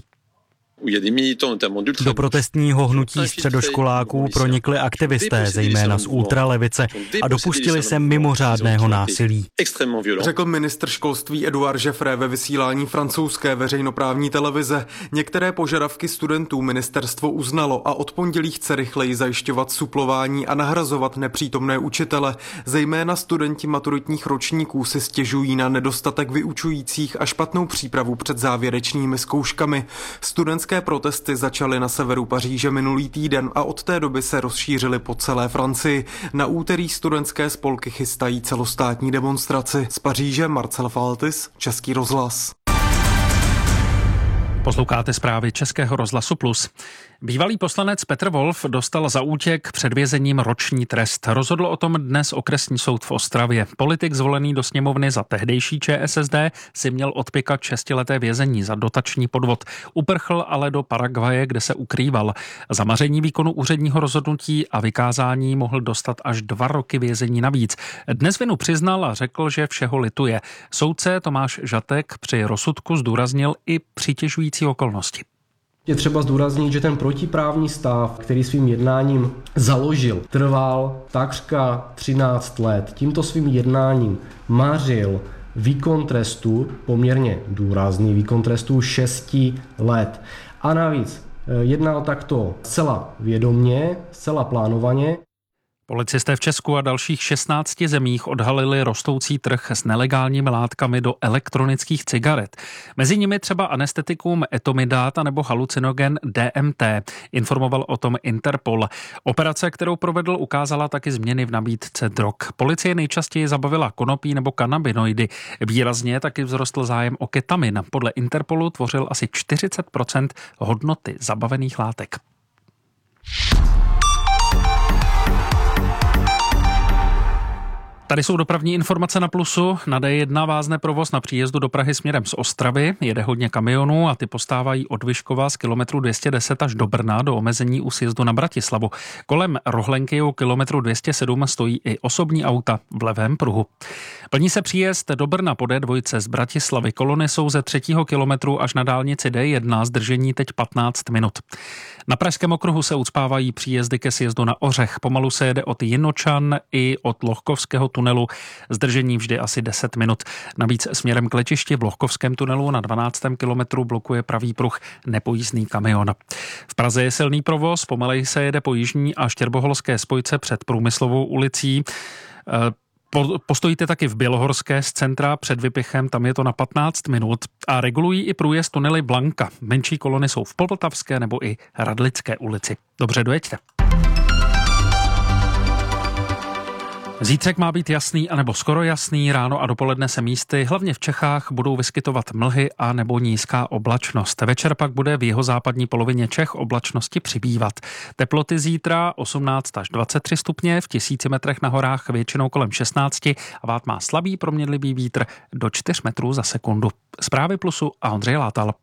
Speaker 11: Do protestního hnutí středoškoláků pronikli aktivisté, zejména z ultralevice, a dopustili se mimořádného násilí.
Speaker 12: Řekl ministr školství Edouard Jeffrey ve vysílání francouzské veřejnoprávní televize. Některé požadavky studentů ministerstvo uznalo a od pondělí chce rychleji zajišťovat suplování a nahrazovat nepřítomné učitele. Zejména studenti maturitních ročníků si stěžují na nedostatek vyučujících a špatnou přípravu před závěrečnými zkouškami. Studentské protesty začaly na severu Paříže minulý týden a od té doby se rozšířily po celé Francii. Na úterý studentské spolky chystají celostátní demonstraci. Z Paříže Marcel Faltis, Český rozhlas.
Speaker 1: Posloucháte zprávy Českého rozhlasu Plus. Bývalý poslanec Petr Wolf dostal za útěk před vězením roční trest. Rozhodl o tom dnes okresní soud v Ostravě. Politik zvolený do sněmovny za tehdejší ČSSD si měl odpěkat šestileté vězení za dotační podvod. Uprchl ale do Paraguaje, kde se ukrýval. Za maření výkonu úředního rozhodnutí a vykázání mohl dostat až dva roky vězení navíc. Dnes vinu přiznal a řekl, že všeho lituje. Soudce Tomáš Žatek při rozsudku zdůraznil i přitěžující okolnosti.
Speaker 13: Je třeba zdůraznit, že ten protiprávní stav, který svým jednáním založil, trval takřka třináct let. Tímto svým jednáním mařil výkon trestu, poměrně důrazný výkon trestu šesti let. A navíc jednal takto zcela vědomně, zcela plánovaně.
Speaker 1: Policisté v Česku a dalších šestnácti zemích odhalili rostoucí trh s nelegálními látkami do elektronických cigaret. Mezi nimi třeba anestetikum etomidát nebo halucinogen D M T, informoval o tom Interpol. Operace, kterou provedl, ukázala taky změny v nabídce drog. Policie nejčastěji zabavila konopí nebo kanabinoidy. Výrazně taky vzrostl zájem o ketamin. Podle Interpolu tvořil asi čtyřicet procent hodnoty zabavených látek. Tady jsou dopravní informace na Plusu. Na D jedna vázne provoz na příjezdu do Prahy směrem z Ostravy. Jede hodně kamionů a ty postávají od Vyškova z kilometru dvě stě deset až do Brna do omezení u sjezdu na Bratislavu. Kolem Rohlenky u kilometru dvě stě sedm stojí i osobní auta v levém pruhu. Plní se příjezd do Brna po D dva z Bratislavy. Kolony jsou ze třetího kilometru až na dálnici D jedna, zdržení teď patnáct minut. Na Pražském okruhu se ucpávají příjezdy ke sjezdu na Ořech. Pomalu se jede od Jinočan i od Lohkovského tunelu. Zdržení vždy asi deset minut. Navíc směrem k letišti v Lohkovském tunelu na dvanáctém kilometru blokuje pravý pruh nepojízdný kamion. V Praze je silný provoz, pomaleji se jede po jižní a štěrboholské spojce před Průmyslovou ulicí. Postojíte taky v Bělohorské z centra před Vypichem, tam je to na patnáct minut a regulují i průjezd tunely Blanka. Menší kolony jsou v Poltavské nebo i Radlické ulici. Dobře, dojeďte. Zítřek má být jasný anebo skoro jasný, ráno a dopoledne se místy, hlavně v Čechách, budou vyskytovat mlhy a nebo nízká oblačnost. Večer pak bude v jihozápadní polovině Čech oblačnosti přibývat. Teploty zítra osmnáct až dvacet tři stupně, v tisíci metrech na horách většinou kolem šestnáct a vád má slabý proměnlivý vítr do čtyř metrů za sekundu. Zprávy Plusu a Ondřej Látal.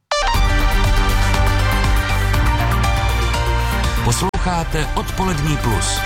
Speaker 3: Posloucháte Odpolední plus.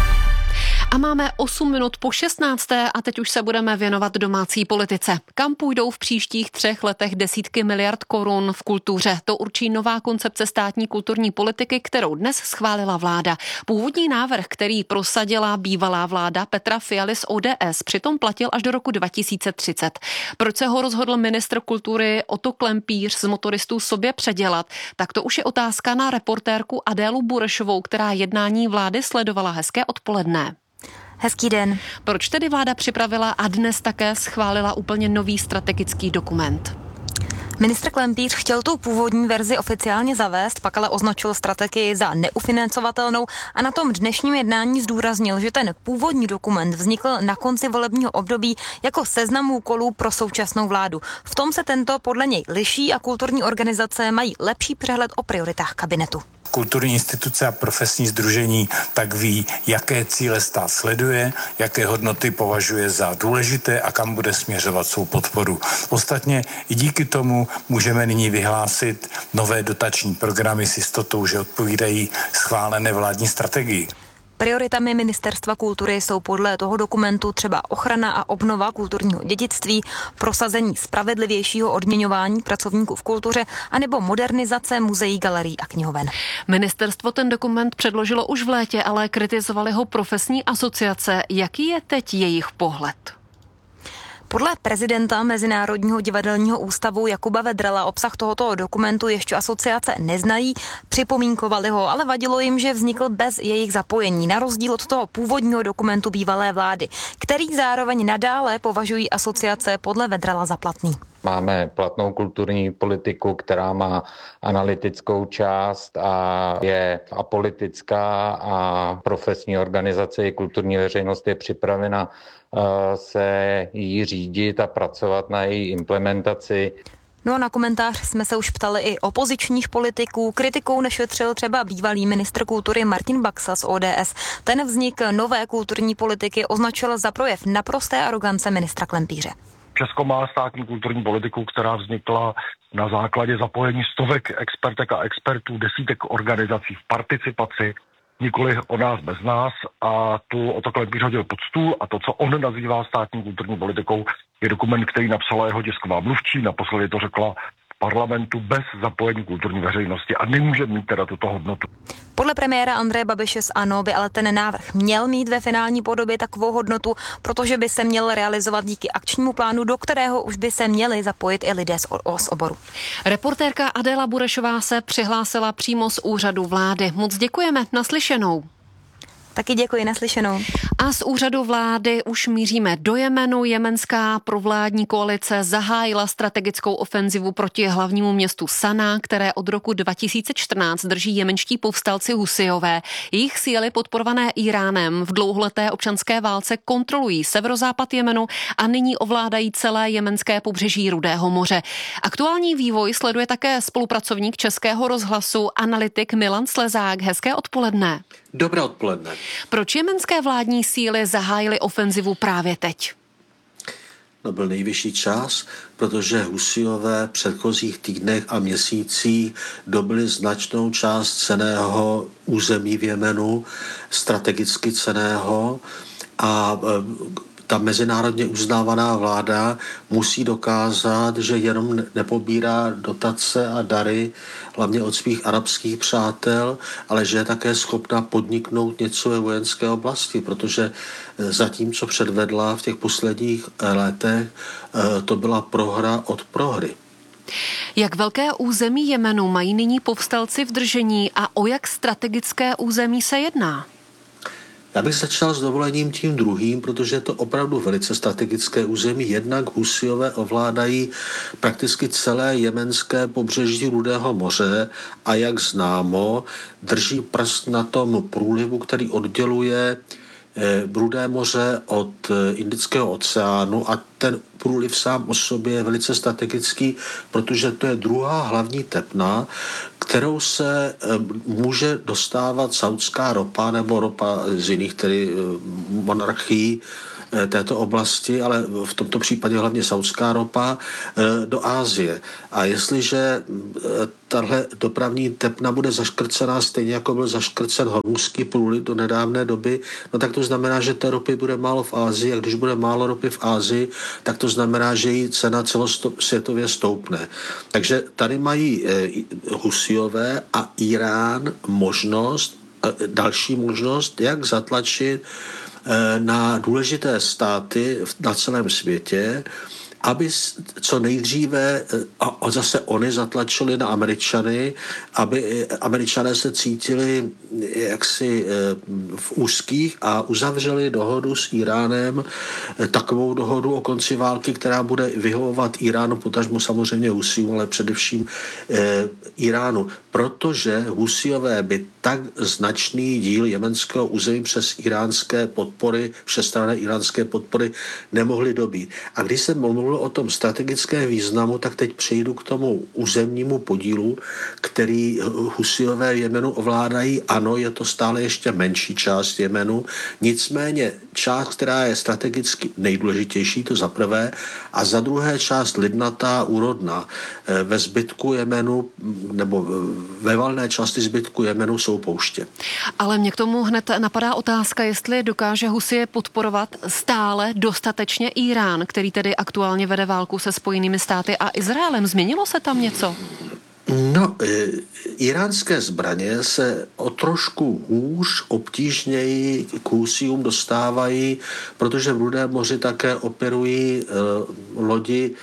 Speaker 6: A máme osm minut po šestnácté a teď už se budeme věnovat domácí politice. Kam půjdou v příštích třech letech desítky miliard korun v kultuře? To určí nová koncepce státní kulturní politiky, kterou dnes schválila vláda. Původní návrh, který prosadila bývalá vláda Petra Fialy z O D S, přitom platil až do roku dva tisíce třicet. Proč se ho rozhodl ministr kultury Otto Klempíř z motoristů sobě předělat? Tak to už je otázka na reportérku Adélu Burešovou, která jednání vlády sledovala. Hezké odpoledne.
Speaker 14: Hezký den.
Speaker 6: Proč tedy vláda připravila a dnes také schválila úplně nový strategický dokument?
Speaker 14: Ministr Klempíř chtěl tu původní verzi oficiálně zavést, pak ale označil strategii za neufinancovatelnou a na tom dnešním jednání zdůraznil, že ten původní dokument vznikl na konci volebního období jako seznam úkolů pro současnou vládu. V tom se tento podle něj liší a kulturní organizace mají lepší přehled o prioritách kabinetu.
Speaker 7: Kulturní instituce a profesní sdružení tak ví, jaké cíle stát sleduje, jaké hodnoty považuje za důležité a kam bude směřovat svou podporu. Ostatně i díky tomu můžeme nyní vyhlásit nové dotační programy s jistotou, že odpovídají schválené vládní strategii.
Speaker 14: Prioritami Ministerstva kultury jsou podle toho dokumentu třeba ochrana a obnova kulturního dědictví, prosazení spravedlivějšího odměňování pracovníků v kultuře anebo modernizace muzeí, galerií a knihoven.
Speaker 6: Ministerstvo ten dokument předložilo už v létě, ale kritizovaly ho profesní asociace. Jaký je teď jejich pohled?
Speaker 14: Podle prezidenta Mezinárodního divadelního ústavu Jakuba Vedrala obsah tohoto dokumentu ještě asociace neznají, připomínkovali ho, ale vadilo jim, že vznikl bez jejich zapojení, na rozdíl od toho původního dokumentu bývalé vlády, který zároveň nadále považují asociace podle Vedrala za platný.
Speaker 15: Máme platnou kulturní politiku, která má analytickou část a je apolitická a profesní organizace i kulturní veřejnost je připravena se jí řídit a pracovat na její implementaci.
Speaker 14: No a na komentář jsme se už ptali i opozičních politiků. Kritikou nešetřil třeba bývalý ministr kultury Martin Baxa z O D S. Ten vznik nové kulturní politiky označil za projev naprosté arogance ministra Klempíře.
Speaker 16: Česko má státní kulturní politiku, která vznikla na základě zapojení stovek expertek a expertů, desítek organizací v participaci, nikoli o nás bez nás, a tu Otto Klempíř hodil pod stůl a to, co on nazývá státní kulturní politikou, je dokument, který napsala jeho tisková mluvčí, naposledy to řekla v parlamentu bez zapojení kulturní veřejnosti a nemůže mít teda tuto hodnotu.
Speaker 14: Podle premiéra Andreje Babiše z ANO by ale ten návrh měl mít ve finální podobě takovou hodnotu, protože by se měl realizovat díky akčnímu plánu, do kterého už by se měli zapojit i lidé z, o, z oboru.
Speaker 6: Reportérka Adéla Burešová se přihlásila přímo z úřadu vlády. Moc děkujeme, naslyšenou.
Speaker 14: Taky děkuji, naslyšenou.
Speaker 6: A z úřadu vlády už míříme do Jemenu. Jemenská provládní koalice zahájila strategickou ofenzivu proti hlavnímu městu Saná, které od roku dva tisíce čtrnáct drží jemenští povstalci Husijové. Jejich síly podporované Íránem v dlouholeté občanské válce kontrolují severozápad Jemenu a nyní ovládají celé jemenské pobřeží Rudého moře. Aktuální vývoj sleduje také spolupracovník Českého rozhlasu, analytik Milan Slezák. Hezké odpoledne.
Speaker 17: Dobré odpoledne.
Speaker 6: Proč jemenské vládní síly zahájily ofenzivu právě teď?
Speaker 17: No, byl nejvyšší čas, protože Husijové v předchozích týdnech a měsících dobyli značnou část cenného území v Jemenu, strategicky cenného, a ta mezinárodně uznávaná vláda musí dokázat, že jenom nepobírá dotace a dary, hlavně od svých arabských přátel, ale že je také schopna podniknout něco ve vojenské oblasti, protože zatím, co předvedla v těch posledních letech, to byla prohra od prohry.
Speaker 6: Jak velké území Jemenu mají nyní povstalci v držení a o jak strategické území se jedná?
Speaker 17: Já bych začal s dovolením tím druhým, protože je to opravdu velice strategické území. Jednak Husijové ovládají prakticky celé jemenské pobřeží Rudého moře a jak známo, drží prst na tom průlivu, který odděluje Rudé moře od Indického oceánu a ten průliv sám o sobě je velice strategický, protože to je druhá hlavní tepna, kterou se může dostávat saudská ropa nebo ropa z jiných tedy monarchií této oblasti, ale v tomto případě hlavně saudská ropa, do Asie. A jestliže tahle dopravní tepna bude zaškrcená stejně jako byl zaškrcen Hormuzský průliv do nedávné doby, no tak to znamená, že té ropy bude málo v Asii a když bude málo ropy v Asii, tak to znamená, že její cena celosvětově stoupne. Takže tady mají Husíové a Irán možnost, další možnost, jak zatlačit na důležité státy na celém světě, aby co nejdříve, a zase oni zatlačili na Američany, aby Američané se cítili jaksi v úzkých a uzavřeli dohodu s Iránem, takovou dohodu o konci války, která bude vyhovovat Iránu, potažmo samozřejmě Husím, ale především eh, Iránu, protože Husíové by tak značný díl jemenského území přes iránské podpory, všestranné iránské podpory nemohli dobít. A když jsem mluvil o tom strategickém významu, tak teď přejdu k tomu územnímu podílu, který Husíové v Jemenu ovládají. Ano, je to stále ještě menší část Jemenu, nicméně část, která je strategicky nejdůležitější, to za prvé, a za druhé část lidnatá, úrodná. Ve zbytku Jemenu, nebo ve valné části zbytku Jemenu jsou pouště.
Speaker 6: Ale mě k tomu hned napadá otázka, jestli dokáže Husije podporovat stále dostatečně Irán, který tedy aktuálně vede válku se Spojenými státy a Izraelem. Změnilo se tam něco?
Speaker 17: No, e, iránské zbraně se o trošku hůř, obtížněji k Husíům dostávají, protože v Rudém moři také operují e, lodi,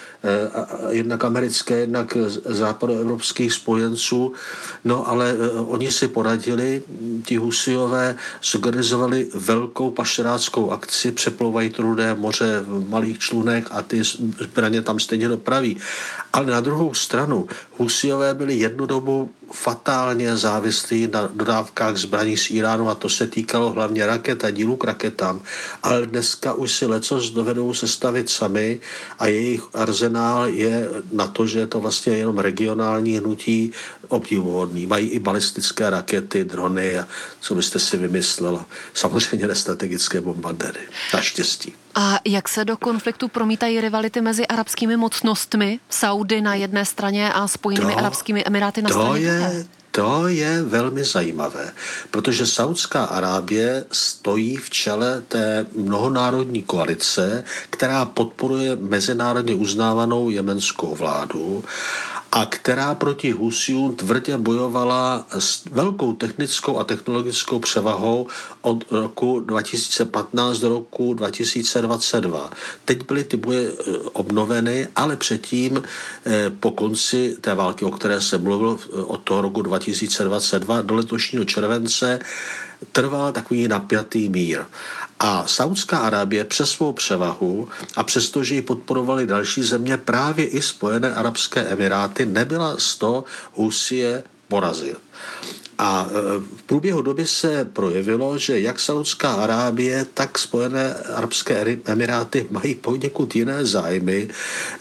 Speaker 17: e, jednak americké, jednak západoevropských spojenců. No, ale e, oni si poradili, ti Husíové zorganizovali velkou pašeráckou akci, přeplouvají to Rudé moře v malých člunech a ty zbraně tam stejně dopraví. Ale na druhou stranu Husíové byli jednu dobu fatálně závislí na dodávkách zbraní z Iránu a to se týkalo hlavně raket a dílů k raketám. Ale dneska už si lecos dovedou sestavit sami a jejich arzenál je na to, že je to vlastně jenom regionální hnutí obdivuhodný. Mají i balistické rakety, drony a co byste si vymyslela. Samozřejmě nestrategické bombardéry. Naštěstí.
Speaker 6: A jak se do konfliktu promítají rivality mezi arabskými mocnostmi? Saudy na jedné straně a Spojenými
Speaker 17: to,
Speaker 6: arabskými emiráty na straně
Speaker 17: je,
Speaker 6: druhé?
Speaker 17: To je velmi zajímavé, protože Saudská Arábie stojí v čele té mnohonárodní koalice, která podporuje mezinárodně uznávanou jemenskou vládu a která proti Husíům tvrdě bojovala s velkou technickou a technologickou převahou od roku dva tisíce patnáct do roku dva tisíce dvacet dva. Teď byly ty boje obnoveny, ale předtím po konci té války, o které se mluvil od toho roku dva tisíce dvacet dva do letošního července, trval takový napjatý mír. A Saudská Arábie přes svou převahu a přestože ji podporovali další země, právě i Spojené arabské emiráty, nebyla z toho Husije porazit. A v průběhu doby se projevilo, že jak Saudská Arábie, tak Spojené arabské emiráty mají poněkud jiné zájmy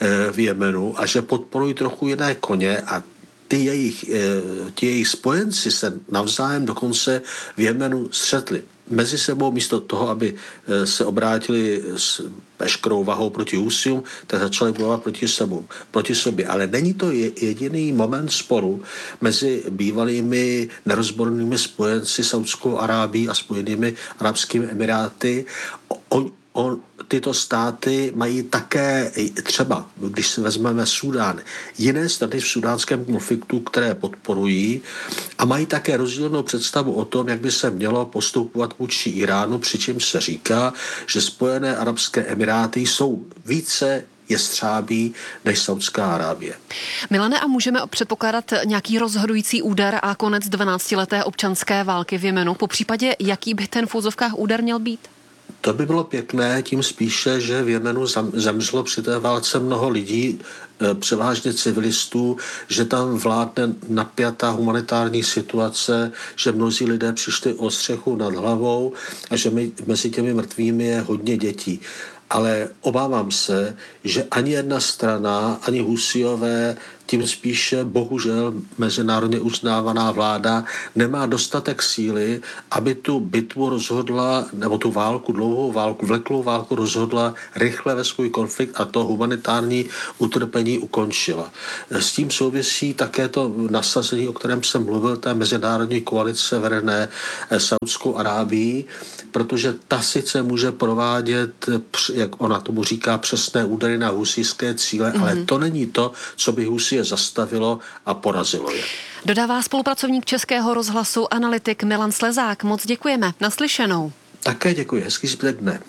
Speaker 17: v Jemenu a že podporují trochu jiné koně a ty jejich, ti jejich spojenci se navzájem dokonce v Jemenu střetli. Mezi sebou místo toho, aby se obrátili s veškerou vahou proti Husíům, tak začali bojovat proti sebou, proti sobě. Ale není to jediný moment sporu mezi bývalými nerozbornými spojenci Saudskou Arábií a Spojenými arabskými emiráty. On, on, tyto státy mají také třeba, když si vezmeme Súdán, jiné státy v sudánském konfliktu, které podporují a mají také rozdílnou představu o tom, jak by se mělo postupovat vůči Iránu, přičemž se říká, že Spojené arabské emiráty jsou více jestřábí než Saudská Arábie.
Speaker 6: Milane, a můžeme předpokládat nějaký rozhodující úder a konec dvanáctileté občanské války v Jemenu? Po případě, jaký by ten v úzovkách úder měl být?
Speaker 17: To by bylo pěkné, tím spíše, že v Jemenu zemřelo při té válce mnoho lidí, převážně civilistů, že tam vládne napjatá humanitární situace, že mnozí lidé přišli o střechu nad hlavou a že mezi těmi mrtvými je hodně dětí. Ale obávám se, že ani jedna strana, ani Husíové, tím spíše bohužel mezinárodně uznávaná vláda nemá dostatek síly, aby tu bitvu rozhodla, nebo tu válku, dlouhou válku, vleklou válku rozhodla rychle ve svůj konflikt a to humanitární utrpení ukončila. S tím souvisí také to nasazení, o kterém jsem mluvil, té mezinárodní koalice vedené Saudskou Arábií, protože ta sice může provádět, jak ona tomu říká, přesné údery na husijské cíle, mm-hmm. ale to není to, co by Husije zastavilo a porazilo je.
Speaker 6: Dodává spolupracovník Českého rozhlasu, analytik Milan Slezák. Moc děkujeme. Naslyšenou.
Speaker 17: Také děkuji. Hezký zbytek dne.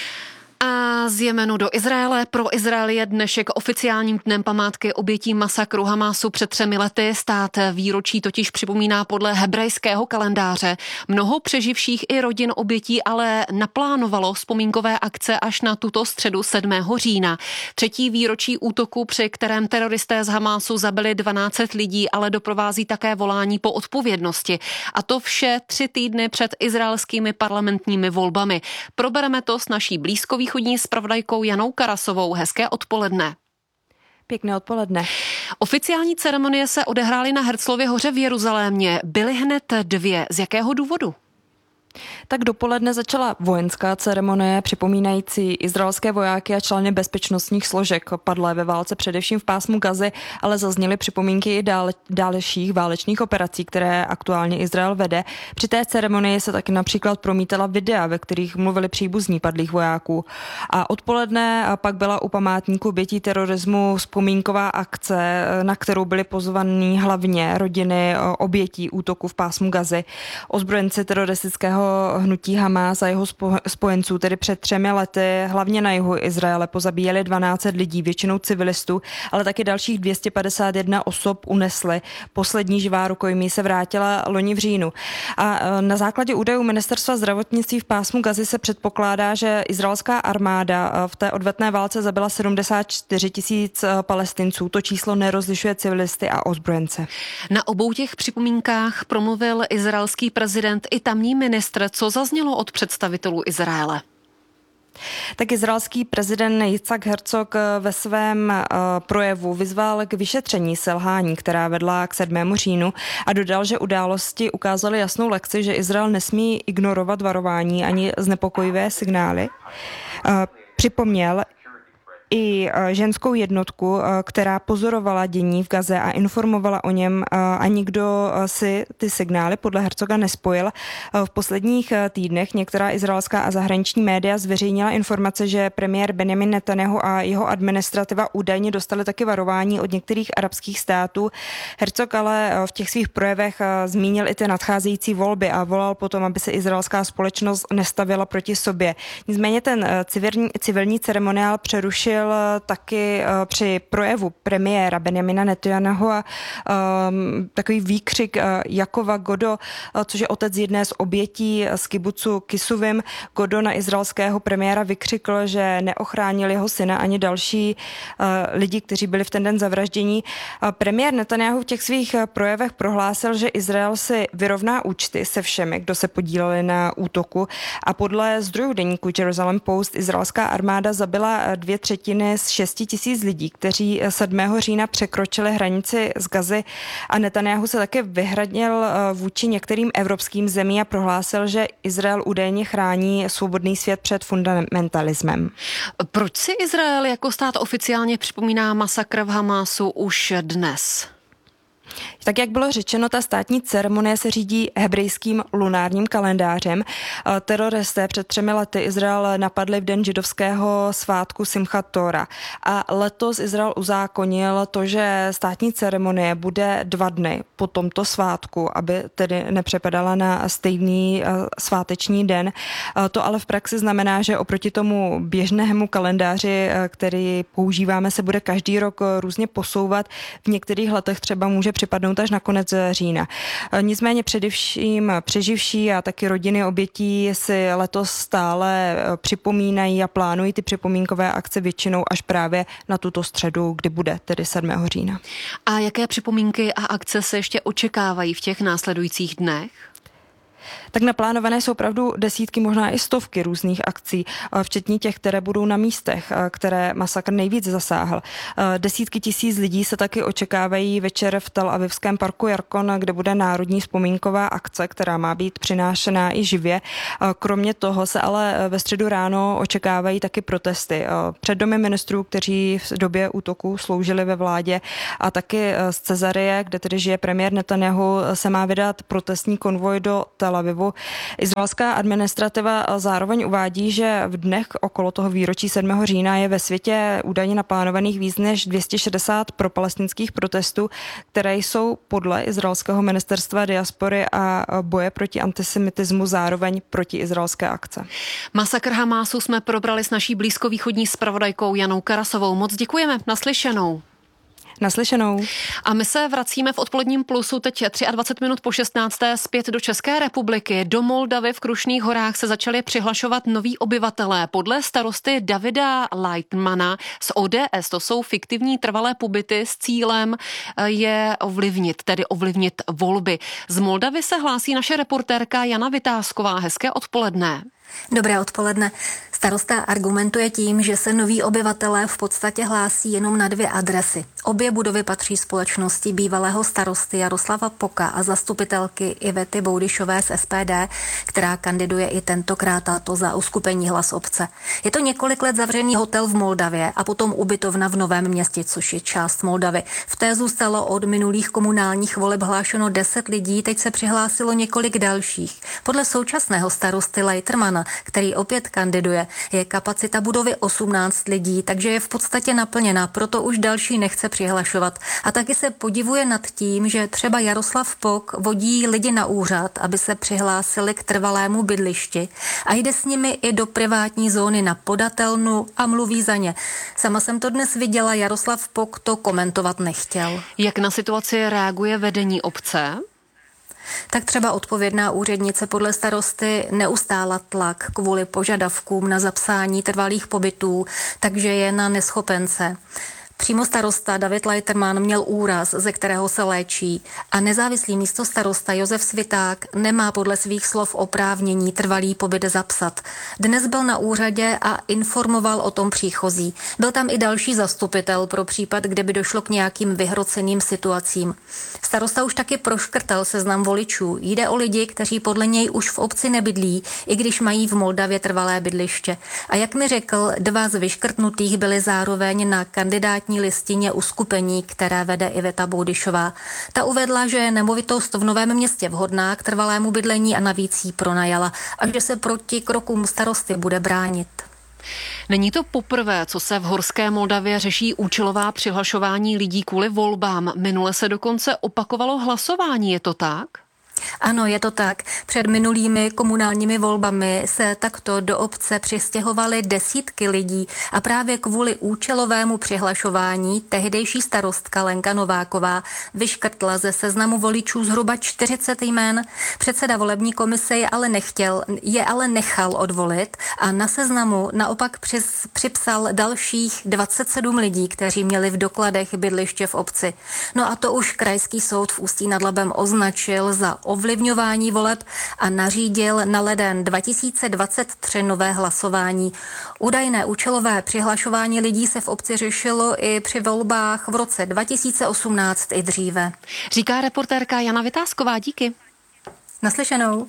Speaker 6: A z Jemenu do Izraele. Pro Izrael je dnešek oficiálním dnem památky obětí masakru Hamásu před třemi lety. Stát výročí totiž připomíná podle hebrejského kalendáře. Mnoho přeživších i rodin obětí ale naplánovalo vzpomínkové akce až na tuto středu sedmého října. Třetí výročí útoku, při kterém teroristé z Hamásu zabili dvanáct set lidí, ale doprovází také volání po odpovědnosti. A to vše tři týdny před izraelskými parlamentními volbami. Probereme to s naší blízkovýchodní Východní zpravodajkou Janou Karasovou. Hezké odpoledne.
Speaker 18: Pěkné odpoledne.
Speaker 6: Oficiální ceremonie se odehrály na Herzlově hoře v Jeruzalémě. Byly hned dvě. Z jakého důvodu?
Speaker 18: Tak dopoledne začala vojenská ceremonie připomínající izraelské vojáky a členy bezpečnostních složek padlé ve válce především v pásmu Gazy, ale zazněly připomínky i dál, dalších válečných operací, které aktuálně Izrael vede. Při té ceremonii se taky například promítala videa, ve kterých mluvili příbuzní padlých vojáků. A odpoledne pak byla u památníku obětí terorismu vzpomínková akce, na kterou byly pozvaní hlavně rodiny obětí útoku v pásmu Gazy. Ozbrojenci teroristického hnutí Hamás a jeho spojenců tedy před třemi lety hlavně na jihu Izraele pozabíjeli dvanáct set lidí, většinou civilistů, ale taky dalších dvě stě padesát jedna osob unesli. Poslední živá rukojmí se vrátila loni v říjnu. A na základě údajů ministerstva zdravotnictví v pásmu Gazy se předpokládá, že izraelská armáda v té odvetné válce zabila sedmdesát čtyři tisíc Palestinců. To číslo nerozlišuje civilisty a ozbrojence.
Speaker 6: Na obou těch připomínkách promluvil izraelský prezident i tamní ministr. Co zaznělo od představitelů Izraele?
Speaker 18: Tak izraelský prezident Yitzhak Herzog ve svém uh, projevu vyzval k vyšetření selhání, která vedla k sedmému říjnu a dodal, že události ukázaly jasnou lekci, že Izrael nesmí ignorovat varování ani znepokojivé signály. Uh, připomněl i ženskou jednotku, která pozorovala dění v Gaze a informovala o něm a nikdo si ty signály podle Herzoga nespojil. V posledních týdnech některá izraelská a zahraniční média zveřejnila informace, že premiér Benjamin Netanyahu a jeho administrativa údajně dostali taky varování od některých arabských států. Herzog ale v těch svých projevech zmínil i ty nadcházející volby a volal potom, aby se izraelská společnost nestavila proti sobě. Nicméně ten civilní, civilní ceremoniál přerušil taky při projevu premiéra Benjamina Netanyahu a um, takový výkřik uh, Jakova Godo, uh, což je otec jedné z obětí z kibucu Kisuvim. Godo na izraelského premiéra vykřikl, že neochránil jeho syna ani další uh, lidi, kteří byli v ten den zavraždění. Uh, premiér Netanyahu v těch svých projevech prohlásil, že Izrael si vyrovná účty se všemi, kdo se podíleli na útoku a podle zdrojů deníku Jerusalem Post izraelská armáda zabila dvě třetiny z šesti tisíc lidí, kteří sedmého října překročili hranici z Gazy a Netanyahu se také vyhradil vůči některým evropským zemím a prohlásil, že Izrael údajně chrání svobodný svět před fundamentalismem.
Speaker 6: Proč si Izrael jako stát oficiálně připomíná masakr v Hamásu už dnes?
Speaker 18: Tak jak bylo řečeno, ta státní ceremonie se řídí hebrejským lunárním kalendářem. Teroristé před třemi lety Izrael napadli v den židovského svátku Simchat Tora. A letos Izrael uzákonil to, že státní ceremonie bude dva dny po tomto svátku, aby tedy nepřepadala na stejný sváteční den. To ale v praxi znamená, že oproti tomu běžnému kalendáři, který používáme, se bude každý rok různě posouvat. V některých letech třeba může připadnout stihnout až na konec října. Nicméně především přeživší a taky rodiny obětí si letos stále připomínají a plánují ty připomínkové akce většinou až právě na tuto středu, kdy bude tedy sedmého října.
Speaker 6: A jaké připomínky a akce se ještě očekávají v těch následujících dnech?
Speaker 18: Tak naplánované jsou opravdu desítky, možná i stovky různých akcí, včetně těch, které budou na místech, které masakr nejvíc zasáhl. Desítky tisíc lidí se taky očekávají večer v Tel Avivském parku Yarkon, kde bude národní vzpomínková akce, která má být přinášená i živě. Kromě toho se ale ve středu ráno očekávají taky protesty před domy ministrů, kteří v době útoku sloužili ve vládě, a taky z Cezareje, kde tedy žije premiér Netanyahu, se má vydat protestní konvoj do Tel Avivu. Izraelská administrativa zároveň uvádí, že v dnech okolo toho výročí sedmého října je ve světě údajně naplánovaných víc než dvě stě šedesát propalestinských protestů, které jsou podle izraelského ministerstva diaspory a boje proti antisemitismu zároveň proti izraelské akce.
Speaker 6: Masakr Hamásu jsme probrali s naší blízkovýchodní zpravodajkou Janou Karasovou. Moc děkujeme, naslyšenou.
Speaker 18: Naslyšenou.
Speaker 6: A my se vracíme v odpoledním plusu teď dvacet tři minut po šestnácté zpět do České republiky. Do Moldavy v Krušných horách se začali přihlašovat noví obyvatelé. Podle starosty Davida Leitmana z O D S to jsou fiktivní trvalé pobyty s cílem je ovlivnit, tedy ovlivnit volby. Z Moldavy se hlásí naše reportérka Jana Vytázková. Hezké odpoledne.
Speaker 19: Dobré odpoledne. Starosta argumentuje tím, že se noví obyvatelé v podstatě hlásí jenom na dvě adresy. Obě budovy patří společnosti bývalého starosty Jaroslava Poka a zastupitelky Ivety Boudyšové z S P D, která kandiduje i tentokrát, a to za uskupení Hlas obce. Je to několik let zavřený hotel v Moldavě a potom ubytovna v Novém Městě, což je část Moldavy. V té zůstalo od minulých komunálních voleb hlášeno deset lidí, teď se přihlásilo několik dalších. Podle současného starosty Leitermana, který opět kandiduje, je kapacita budovy osmnáct lidí, takže je v podstatě naplněna, proto už další nechce přihlašovat. A taky se podivuje nad tím, že třeba Jaroslav Pok vodí lidi na úřad, aby se přihlásili k trvalému bydlišti, a jde s nimi i do privátní zóny na podatelnu a mluví za ně. Sama jsem to dnes viděla, Jaroslav Pok to komentovat nechtěl.
Speaker 6: Jak na situaci reaguje vedení obce?
Speaker 19: Tak třeba odpovědná úřednice podle starosty neustála tlak kvůli požadavkům na zapsání trvalých pobytů, takže je na neschopence. Přímo starosta David Leiterman měl úraz, ze kterého se léčí, a nezávislý místostarosta Josef Sviták nemá podle svých slov oprávnění trvalý pobyt zapsat. Dnes byl na úřadě a informoval o tom příchozí. Byl tam i další zastupitel pro případ, kde by došlo k nějakým vyhroceným situacím. Starosta už taky proškrtal seznam voličů. Jde o lidi, kteří podle něj už v obci nebydlí, i když mají v Moldavě trvalé bydliště. A jak mi řekl, dva z vyškrtnutých byli zároveň na kandidátní listině uskupení, které vede Iveta Boudyšová. Ta uvedla, že je nemovitost v Novém Městě vhodná k trvalému bydlení a navíc jí pronajala, a že se proti krokům starosty bude bránit.
Speaker 6: Není to poprvé, co se v Horské Moldavě řeší účelová přihlašování lidí kvůli volbám. Minule se dokonce opakovalo hlasování, je to tak?
Speaker 19: Ano, je to tak. Před minulými komunálními volbami se takto do obce přistěhovaly desítky lidí a právě kvůli účelovému přihlašování tehdejší starostka Lenka Nováková vyškrtla ze seznamu voličů zhruba čtyřicet jmén. Předseda volební komise je ale nechtěl, je ale nechal odvolit a na seznamu naopak přis, připsal dalších dvacet sedm lidí, kteří měli v dokladech bydliště v obci. No a to už krajský soud v Ústí nad Labem označil za ovlivňování voleb a nařídil na leden dva tisíce dvacet tři nové hlasování. Údajné účelové přihlašování lidí se v obci řešilo i při volbách v roce dva tisíce osmnáct i dříve.
Speaker 6: Říká reportérka Jana Vytázková, díky.
Speaker 19: Naslyšenou.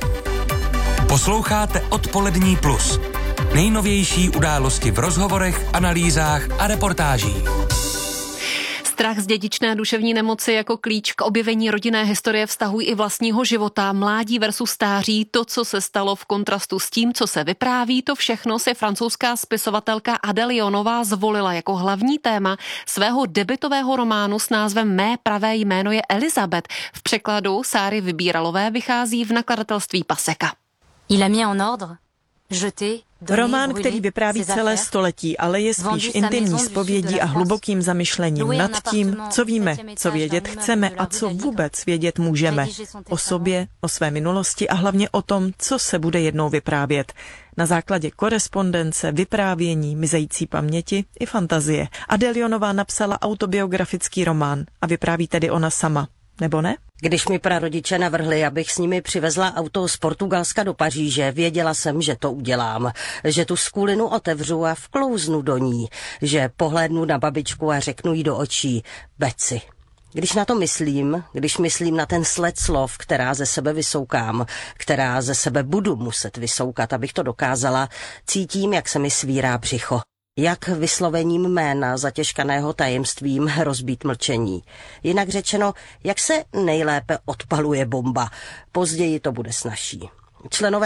Speaker 3: Posloucháte Odpolední plus. Nejnovější události v rozhovorech, analýzách a reportážích.
Speaker 6: Strach z dědičné duševní nemoci jako klíč k objevení rodinné historie vztahují i vlastního života. Mládí versus stáří, to, co se stalo v kontrastu s tím, co se vypráví, to všechno si francouzská spisovatelka Adèle Jonová zvolila jako hlavní téma svého debutového románu s názvem Mé pravé jméno je Elizabeth. V překladu Sáry Vybíralové vychází v nakladatelství Paseka.
Speaker 20: Il a mis en ordre Román, který vypráví celé století, ale je spíš intimní zpovědí a hlubokým zamyšlením nad tím, co víme, co vědět chceme a co vůbec vědět můžeme. O sobě, o své minulosti a hlavně o tom, co se bude jednou vyprávět. Na základě korespondence, vyprávění, mizející paměti i fantazie. Adèle Jonová napsala autobiografický román a vypráví tedy ona sama. Nebo ne?
Speaker 21: Když mi prarodiče navrhli, abych s nimi přivezla auto z Portugalska do Paříže, věděla jsem, že to udělám, že tu skulinu otevřu a vklouznu do ní, že pohlédnu na babičku a řeknu jí do očí: Beci. Když na to myslím, když myslím na ten sled slov, která ze sebe vysoukám, která ze sebe budu muset vysoukat, abych to dokázala, cítím, jak se mi svírá břicho. Jak vyslovením jména zatěžkaného tajemstvím rozbít mlčení. Jinak řečeno, jak se nejlépe odpaluje bomba. Později to bude snazší. Členové